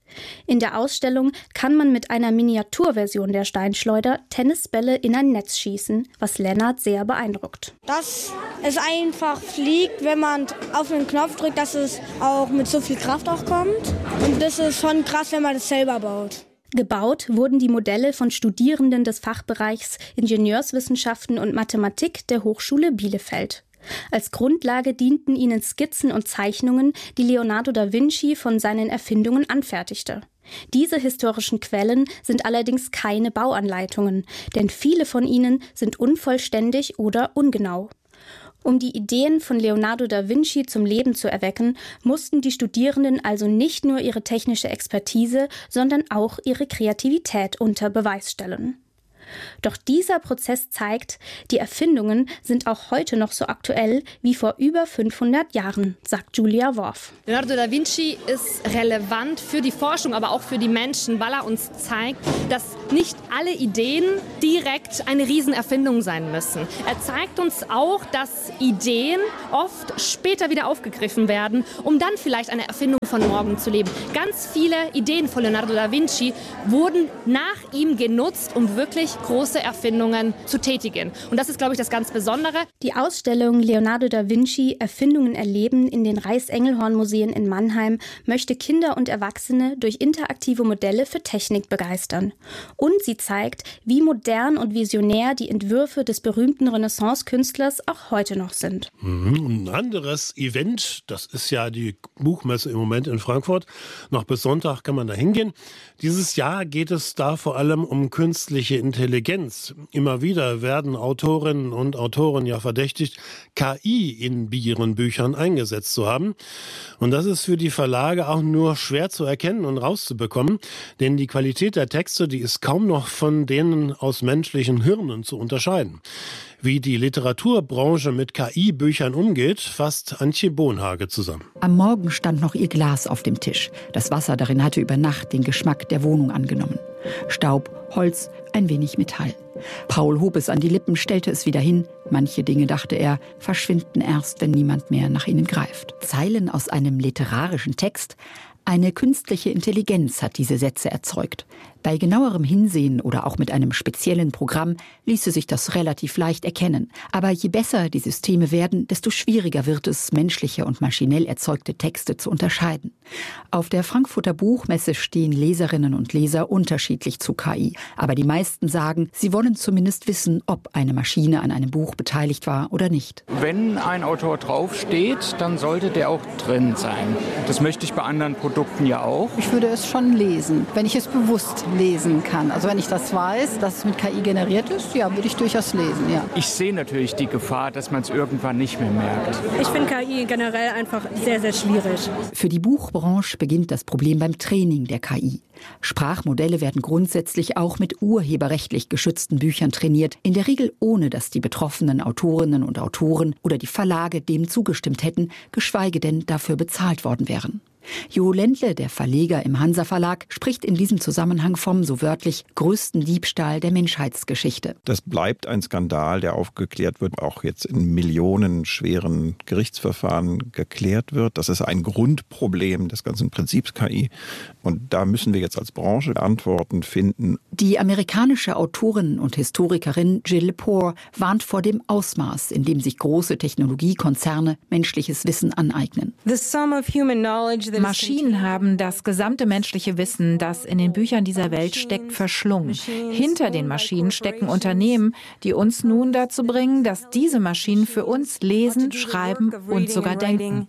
In der Ausstellung kann man mit einer Miniaturversion der Steinschleuder Tennisbälle in ein Netz schießen, was Lennart sehr beeindruckt. Dass es einfach fliegt, wenn man auf den Knopf drückt, dass es auch mit so viel Kraft auch kommt. Und das ist schon krass, wenn man das selber baut. Gebaut wurden die Modelle von Studierenden des Fachbereichs Ingenieurswissenschaften und Mathematik der Hochschule Bielefeld. Als Grundlage dienten ihnen Skizzen und Zeichnungen, die Leonardo da Vinci von seinen Erfindungen anfertigte. Diese historischen Quellen sind allerdings keine Bauanleitungen, denn viele von ihnen sind unvollständig oder ungenau. Um die Ideen von Leonardo da Vinci zum Leben zu erwecken, mussten die Studierenden also nicht nur ihre technische Expertise, sondern auch ihre Kreativität unter Beweis stellen. Doch dieser Prozess zeigt, die Erfindungen sind auch heute noch so aktuell wie vor über fünfhundert Jahren, sagt Julia Worf. Leonardo da Vinci ist relevant für die Forschung, aber auch für die Menschen, weil er uns zeigt, dass nicht alle Ideen direkt eine Riesenerfindung sein müssen. Er zeigt uns auch, dass Ideen oft später wieder aufgegriffen werden, um dann vielleicht eine Erfindung von morgen zu leben. Ganz viele Ideen von Leonardo da Vinci wurden nach ihm genutzt, um wirklich große Erfindungen zu tätigen. Und das ist, glaube ich, das ganz Besondere. Die Ausstellung Leonardo da Vinci Erfindungen erleben in den Reichs-Engelhorn-Museen in Mannheim möchte Kinder und Erwachsene durch interaktive Modelle für Technik begeistern. Und sie zeigt, wie modern und visionär die Entwürfe des berühmten Renaissance-Künstlers auch heute noch sind. Mhm. Ein anderes Event, das ist ja die Buchmesse im Moment in Frankfurt. Noch bis Sonntag kann man da hingehen. Dieses Jahr geht es da vor allem um künstliche Intelligenz. Immer wieder werden Autorinnen und Autoren ja verdächtigt, K I in ihren Büchern eingesetzt zu haben. Und das ist für die Verlage auch nur schwer zu erkennen und rauszubekommen, denn die Qualität der Texte, die ist kaum noch von denen aus menschlichen Hirnen zu unterscheiden. Wie die Literaturbranche mit K I-Büchern umgeht, fasst Antje Bohnhage zusammen. Am Morgen stand noch ihr Glas auf dem Tisch. Das Wasser darin hatte über Nacht den Geschmack der Wohnung angenommen. Staub, Holz, ein wenig Metall. Paul hob es an die Lippen, stellte es wieder hin. Manche Dinge, dachte er, verschwinden erst, wenn niemand mehr nach ihnen greift. Zeilen aus einem literarischen Text. Eine künstliche Intelligenz hat diese Sätze erzeugt. Bei genauerem Hinsehen oder auch mit einem speziellen Programm ließe sich das relativ leicht erkennen. Aber je besser die Systeme werden, desto schwieriger wird es, menschliche und maschinell erzeugte Texte zu unterscheiden. Auf der Frankfurter Buchmesse stehen Leserinnen und Leser unterschiedlich zu K I. Aber die meisten sagen, sie wollen zumindest wissen, ob eine Maschine an einem Buch beteiligt war oder nicht. Wenn ein Autor draufsteht, dann sollte der auch drin sein. Das möchte ich bei anderen Produkten ja auch. Ich würde es schon lesen, wenn ich es bewusst lesen kann. Also wenn ich das weiß, dass es mit K I generiert ist, ja, würde ich durchaus lesen, ja. Ich sehe natürlich die Gefahr, dass man es irgendwann nicht mehr merkt. Ich finde K I generell einfach sehr, sehr schwierig. Für die Buchbranche beginnt das Problem beim Training der K I. Sprachmodelle werden grundsätzlich auch mit urheberrechtlich geschützten Büchern trainiert, in der Regel ohne, dass die betroffenen Autorinnen und Autoren oder die Verlage dem zugestimmt hätten, geschweige denn dafür bezahlt worden wären. Jo Ländle, der Verleger im Hansa Verlag, spricht in diesem Zusammenhang vom, so wörtlich, größten Diebstahl der Menschheitsgeschichte. Das bleibt ein Skandal, der aufgeklärt wird, auch jetzt in millionenschweren Gerichtsverfahren geklärt wird. Das ist ein Grundproblem des ganzen Prinzips K I. Und da müssen wir jetzt als Branche Antworten finden. Die amerikanische Autorin und Historikerin Jill Lepore warnt vor dem Ausmaß, in dem sich große Technologiekonzerne menschliches Wissen aneignen. The sum of human knowledge Maschinen haben das gesamte menschliche Wissen, das in den Büchern dieser Welt steckt, verschlungen. Hinter den Maschinen stecken Unternehmen, die uns nun dazu bringen, dass diese Maschinen für uns lesen, schreiben und sogar denken.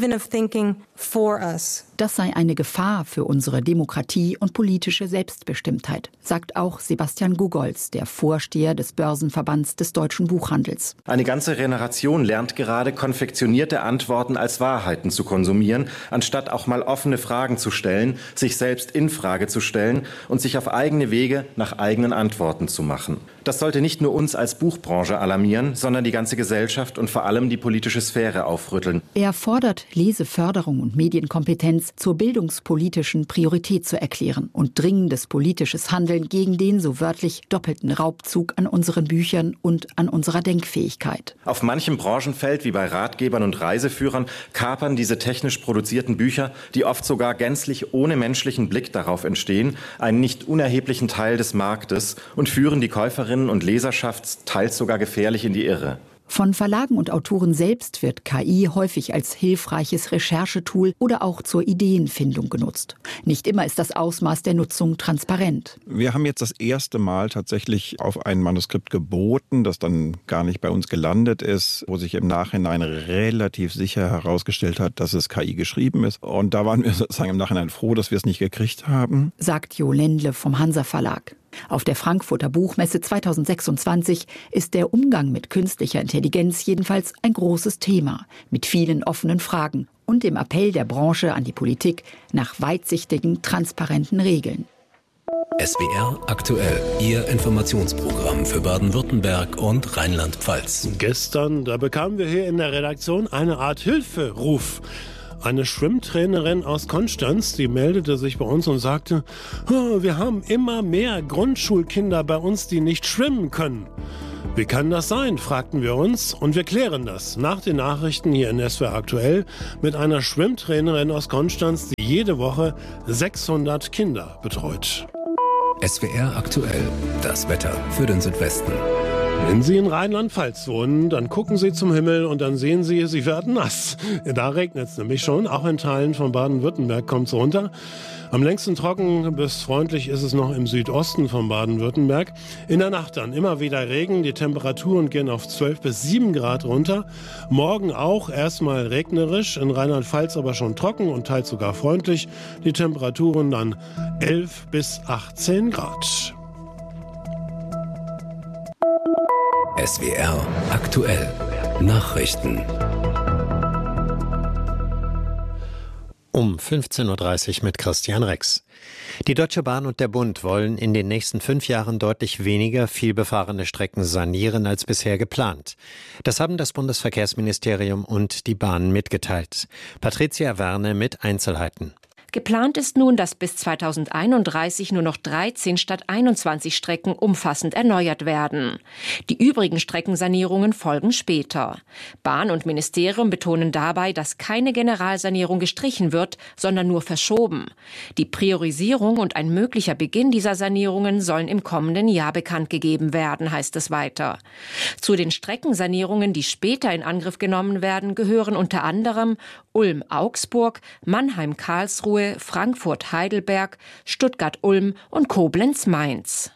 Das sei eine Gefahr für unsere Demokratie und politische Selbstbestimmtheit, sagt auch Sebastian Gugolz, der Vorsteher des Börsenverbands des deutschen Buchhandels. Eine ganze Generation lernt gerade, konfektionierte Antworten als Wahrheiten zu konsumieren, anstatt auch mal offene Fragen zu stellen, sich selbst in Frage zu stellen und sich auf eigene Wege nach eigenen Antworten zu machen. Das sollte nicht nur uns als Buchbranche alarmieren, sondern die ganze Gesellschaft und vor allem die politische Sphäre aufrütteln. Er fordert Leseförderung und Medienkompetenz, Intelligenz zur bildungspolitischen Priorität zu erklären und dringendes politisches Handeln gegen den so wörtlich doppelten Raubzug an unseren Büchern und an unserer Denkfähigkeit. Auf manchem Branchenfeld, wie bei Ratgebern und Reiseführern, kapern diese technisch produzierten Bücher, die oft sogar gänzlich ohne menschlichen Blick darauf entstehen, einen nicht unerheblichen Teil des Marktes und führen die Käuferinnen und Leserschaft teils sogar gefährlich in die Irre. Von Verlagen und Autoren selbst wird K I häufig als hilfreiches Recherchetool oder auch zur Ideenfindung genutzt. Nicht immer ist das Ausmaß der Nutzung transparent. Wir haben jetzt das erste Mal tatsächlich auf ein Manuskript geboten, das dann gar nicht bei uns gelandet ist, wo sich im Nachhinein relativ sicher herausgestellt hat, dass es K I geschrieben ist. Und da waren wir sozusagen im Nachhinein froh, dass wir es nicht gekriegt haben. Sagt Jo Lendle vom Hansa Verlag. Auf der Frankfurter Buchmesse zweitausendsechsundzwanzig ist der Umgang mit künstlicher Intelligenz jedenfalls ein großes Thema, mit vielen offenen Fragen und dem Appell der Branche an die Politik nach weitsichtigen, transparenten Regeln. S W R aktuell, Ihr Informationsprogramm für Baden-Württemberg und Rheinland-Pfalz. Gestern, da bekamen wir hier in der Redaktion eine Art Hilferuf. Eine Schwimmtrainerin aus Konstanz, die meldete sich bei uns und sagte, oh, wir haben immer mehr Grundschulkinder bei uns, die nicht schwimmen können. Wie kann das sein, fragten wir uns, und wir klären das nach den Nachrichten hier in S W R aktuell mit einer Schwimmtrainerin aus Konstanz, die jede Woche sechshundert Kinder betreut. S W R aktuell, das Wetter für den Südwesten. Wenn Sie in Rheinland-Pfalz wohnen, dann gucken Sie zum Himmel und dann sehen Sie, Sie werden nass. Da regnet es nämlich schon, auch in Teilen von Baden-Württemberg kommt es runter. Am längsten trocken bis freundlich ist es noch im Südosten von Baden-Württemberg. In der Nacht dann immer wieder Regen, die Temperaturen gehen auf zwölf bis sieben Grad runter. Morgen auch erstmal regnerisch, in Rheinland-Pfalz aber schon trocken und teils sogar freundlich. Die Temperaturen dann elf bis achtzehn Grad. S W R aktuell Nachrichten. Um fünfzehn Uhr dreißig mit Christian Rex. Die Deutsche Bahn und der Bund wollen in den nächsten fünf Jahren deutlich weniger vielbefahrene Strecken sanieren als bisher geplant. Das haben das Bundesverkehrsministerium und die Bahn mitgeteilt. Patricia Werne mit Einzelheiten. Geplant ist nun, dass bis zweitausendeinunddreißig nur noch dreizehn statt einundzwanzig Strecken umfassend erneuert werden. Die übrigen Streckensanierungen folgen später. Bahn und Ministerium betonen dabei, dass keine Generalsanierung gestrichen wird, sondern nur verschoben. Die Priorisierung und ein möglicher Beginn dieser Sanierungen sollen im kommenden Jahr bekannt gegeben werden, heißt es weiter. Zu den Streckensanierungen, die später in Angriff genommen werden, gehören unter anderem Ulm-Augsburg, Mannheim-Karlsruhe, Frankfurt-Heidelberg, Stuttgart-Ulm und Koblenz-Mainz.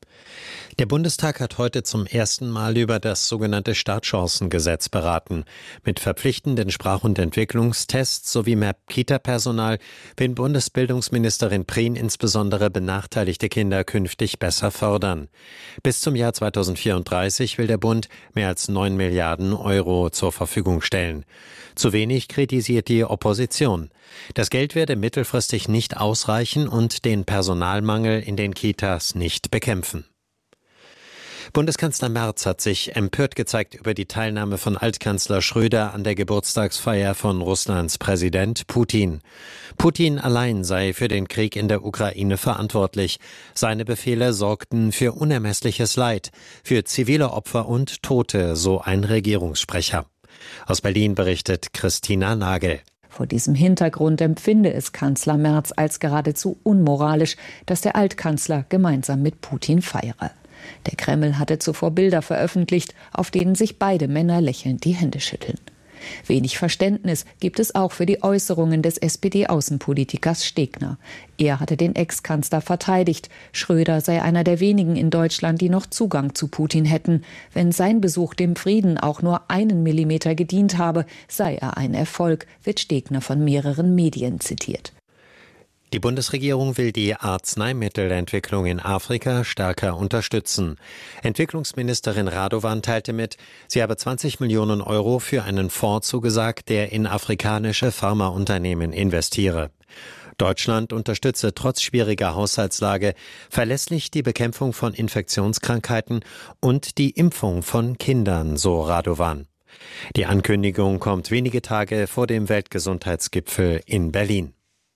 Der Bundestag hat heute zum ersten Mal über das sogenannte Startchancengesetz beraten. Mit verpflichtenden Sprach- und Entwicklungstests sowie mehr Kita-Personal will Bundesbildungsministerin Prien insbesondere benachteiligte Kinder künftig besser fördern. Bis zum Jahr zweitausendvierunddreißig will der Bund mehr als neun Milliarden Euro zur Verfügung stellen. Zu wenig kritisiert die Opposition. Das Geld werde mittelfristig nicht ausreichen und den Personalmangel in den Kitas nicht bekämpfen. Bundeskanzler Merz hat sich empört gezeigt über die Teilnahme von Altkanzler Schröder an der Geburtstagsfeier von Russlands Präsident Putin. Putin allein sei für den Krieg in der Ukraine verantwortlich. Seine Befehle sorgten für unermessliches Leid, für zivile Opfer und Tote, so ein Regierungssprecher. Aus Berlin berichtet Christina Nagel. Vor diesem Hintergrund empfinde es Kanzler Merz als geradezu unmoralisch, dass der Altkanzler gemeinsam mit Putin feiere. Der Kreml hatte zuvor Bilder veröffentlicht, auf denen sich beide Männer lächelnd die Hände schütteln. Wenig Verständnis gibt es auch für die Äußerungen des S P D-Außenpolitikers Stegner. Er hatte den Ex-Kanzler verteidigt. Schröder sei einer der wenigen in Deutschland, die noch Zugang zu Putin hätten. Wenn sein Besuch dem Frieden auch nur einen Millimeter gedient habe, sei er ein Erfolg, wird Stegner von mehreren Medien zitiert. Die Bundesregierung will die Arzneimittelentwicklung in Afrika stärker unterstützen. Entwicklungsministerin Radovan teilte mit, sie habe zwanzig Millionen Euro für einen Fonds zugesagt, der in afrikanische Pharmaunternehmen investiere. Deutschland unterstütze trotz schwieriger Haushaltslage verlässlich die Bekämpfung von Infektionskrankheiten und die Impfung von Kindern, so Radovan. Die Ankündigung kommt wenige Tage vor dem Weltgesundheitsgipfel in Berlin.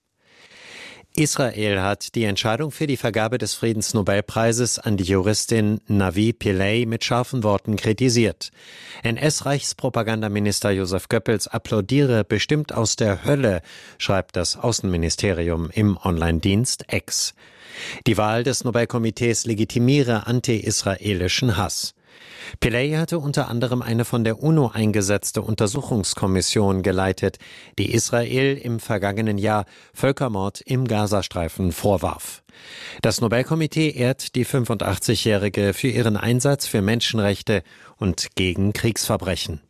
Israel hat die Entscheidung für die Vergabe des Friedensnobelpreises an die Juristin Navi Pillay mit scharfen Worten kritisiert. N S-Reichspropagandaminister Josef Goebbels applaudiere bestimmt aus der Hölle, schreibt das Außenministerium im Online-Dienst X. Die Wahl des Nobelkomitees legitimiere anti-israelischen Hass. Pillay hatte unter anderem eine von der UNO eingesetzte Untersuchungskommission geleitet, die Israel im vergangenen Jahr Völkermord im Gazastreifen vorwarf. Das Nobelkomitee ehrt die fünfundachtzigjährige für ihren Einsatz für Menschenrechte und gegen Kriegsverbrechen.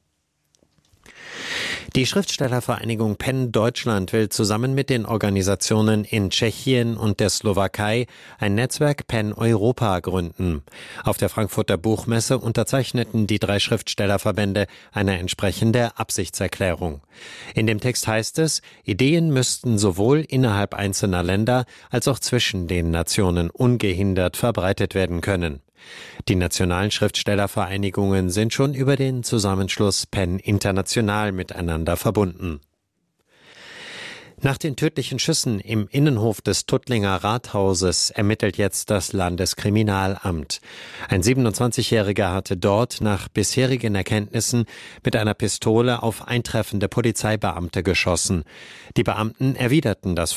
Die Schriftstellervereinigung PEN Deutschland will zusammen mit den Organisationen in Tschechien und der Slowakei ein Netzwerk PEN Europa gründen. Auf der Frankfurter Buchmesse unterzeichneten die drei Schriftstellerverbände eine entsprechende Absichtserklärung. In dem Text heißt es, Ideen müssten sowohl innerhalb einzelner Länder als auch zwischen den Nationen ungehindert verbreitet werden können. Die nationalen Schriftstellervereinigungen sind schon über den Zusammenschluss PEN International miteinander verbunden. Nach den tödlichen Schüssen im Innenhof des Tuttlinger Rathauses ermittelt jetzt das Landeskriminalamt. Ein siebenundzwanzigjähriger hatte dort nach bisherigen Erkenntnissen mit einer Pistole auf eintreffende Polizeibeamte geschossen. Die Beamten erwiderten das